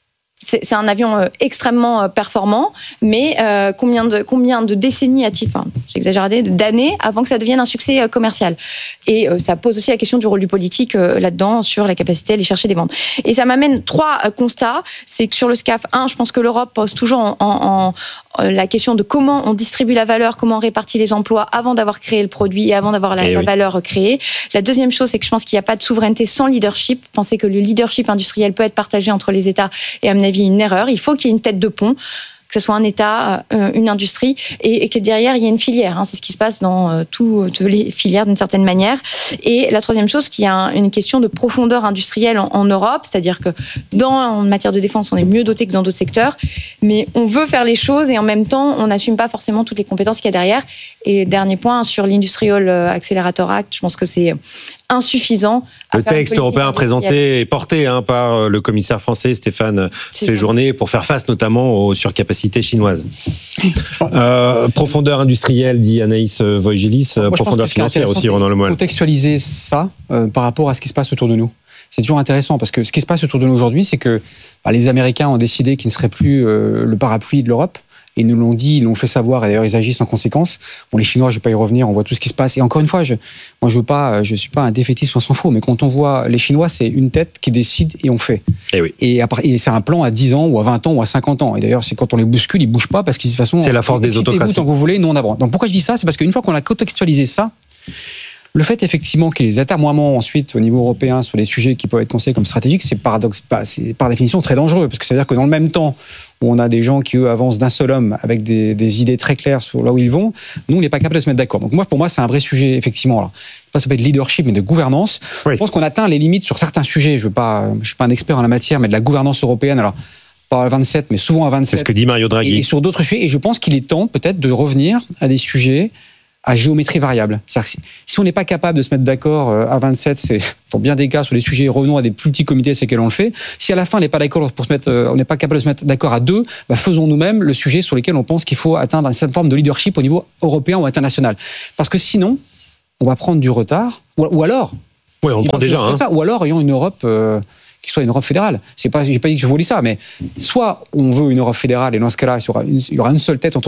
c'est, c'est un avion euh, extrêmement euh, performant, mais euh, combien, de, combien de décennies a-t-il, enfin, j'exagère, d'années avant que ça devienne un succès euh, commercial. Et euh, ça pose aussi la question du rôle du politique euh, là-dedans, sur la capacité à aller chercher des ventes. Et ça m'amène trois euh, constats. C'est que sur le SCAF, un, je pense que l'Europe pose toujours en, en, en la question de comment on distribue la valeur, comment on répartit les emplois avant d'avoir créé le produit et avant d'avoir la, la oui. valeur créée. La deuxième chose, c'est que je pense qu'il n'y a pas de souveraineté sans leadership. Penser que le leadership industriel peut être partagé entre les États est, à mon avis, une erreur. Il faut qu'il y ait une tête de pont, que ce soit un État, euh, une industrie, et, et que derrière, il y ait une filière. Hein. C'est ce qui se passe dans euh, tout, toutes les filières, d'une certaine manière. Et la troisième chose, qu'il y a un, une question de profondeur industrielle en, en Europe, c'est-à-dire que dans, en matière de défense, on est mieux doté que dans d'autres secteurs, mais on veut faire les choses et en même temps, on n'assume pas forcément toutes les compétences qu'il y a derrière. Et dernier point, sur l'Industrial Accelerator Act, je pense que c'est insuffisant. Le texte européen présenté et porté hein, par le commissaire français Stéphane Séjourné pour faire face notamment aux surcapacités chinoises. euh, profondeur industrielle, dit Anaïs Voigelis, Moi, profondeur financière aussi, Ronan Lemoine. Contextualiser ça euh, par rapport à ce qui se passe autour de nous. C'est toujours intéressant parce que ce qui se passe autour de nous aujourd'hui, c'est que bah, les Américains ont décidé qu'ils ne seraient plus euh, le parapluie de l'Europe. Et ils nous l'ont dit, ils l'ont fait savoir, et d'ailleurs ils agissent en conséquence. Bon, les Chinois, je ne vais pas y revenir, on voit tout ce qui se passe. Et encore une fois, je, moi je veux pas, je suis pas un défaitiste, on s'en fout, mais quand on voit les Chinois, c'est une tête qui décide et on fait. Et, oui. et, après, et c'est un plan à dix ans, ou à vingt ans, ou à cinquante ans. Et d'ailleurs, c'est quand on les bouscule, ils ne bougent pas, parce que de toute façon, c'est la force des autocraties. Tant que vous voulez, nous on avance. Donc pourquoi je dis ça? C'est parce qu'une fois qu'on a contextualisé ça, le fait effectivement qu'il y ait des atermoiements ensuite au niveau européen sur les sujets qui peuvent être considérés comme stratégiques, c'est, paradoxe, c'est par définition très dangereux, parce que ça veut dire que dans le même temps où on a des gens qui eux avancent d'un seul homme avec des, des idées très claires sur là où ils vont, nous on n'est pas capable de se mettre d'accord. Donc moi pour moi c'est un vrai sujet effectivement. Alors, pas ça peut être leadership mais de gouvernance. Oui. Je pense qu'on atteint les limites sur certains sujets. Je veux pas, je suis pas un expert en la matière, mais de la gouvernance européenne. Alors pas à vingt-sept, mais souvent à vingt-sept. C'est ce que dit Mario Draghi. Et, et sur d'autres sujets. Et je pense qu'il est temps peut-être de revenir à des sujets à géométrie variable. C'est-à-dire que si, si on n'est pas capable de se mettre d'accord à vingt-sept, c'est dans bien des cas sur les sujets, revenons à des plus petits comités, c'est qu'elle on le fait. Si à la fin on n'est pas d'accord pour se mettre, on n'est pas capable de se mettre d'accord à deux, bah faisons nous-mêmes le sujet sur lequel on pense qu'il faut atteindre une certaine forme de leadership au niveau européen ou international. Parce que sinon, on va prendre du retard. Ou, ou alors, oui, on prend déjà. Hein. Ça, ou alors ayons une Europe euh, qui soit une Europe fédérale. C'est pas, j'ai pas dit que je voulais ça, mais soit on veut une Europe fédérale et dans ce cas-là, il y aura une, il y aura une seule tête entre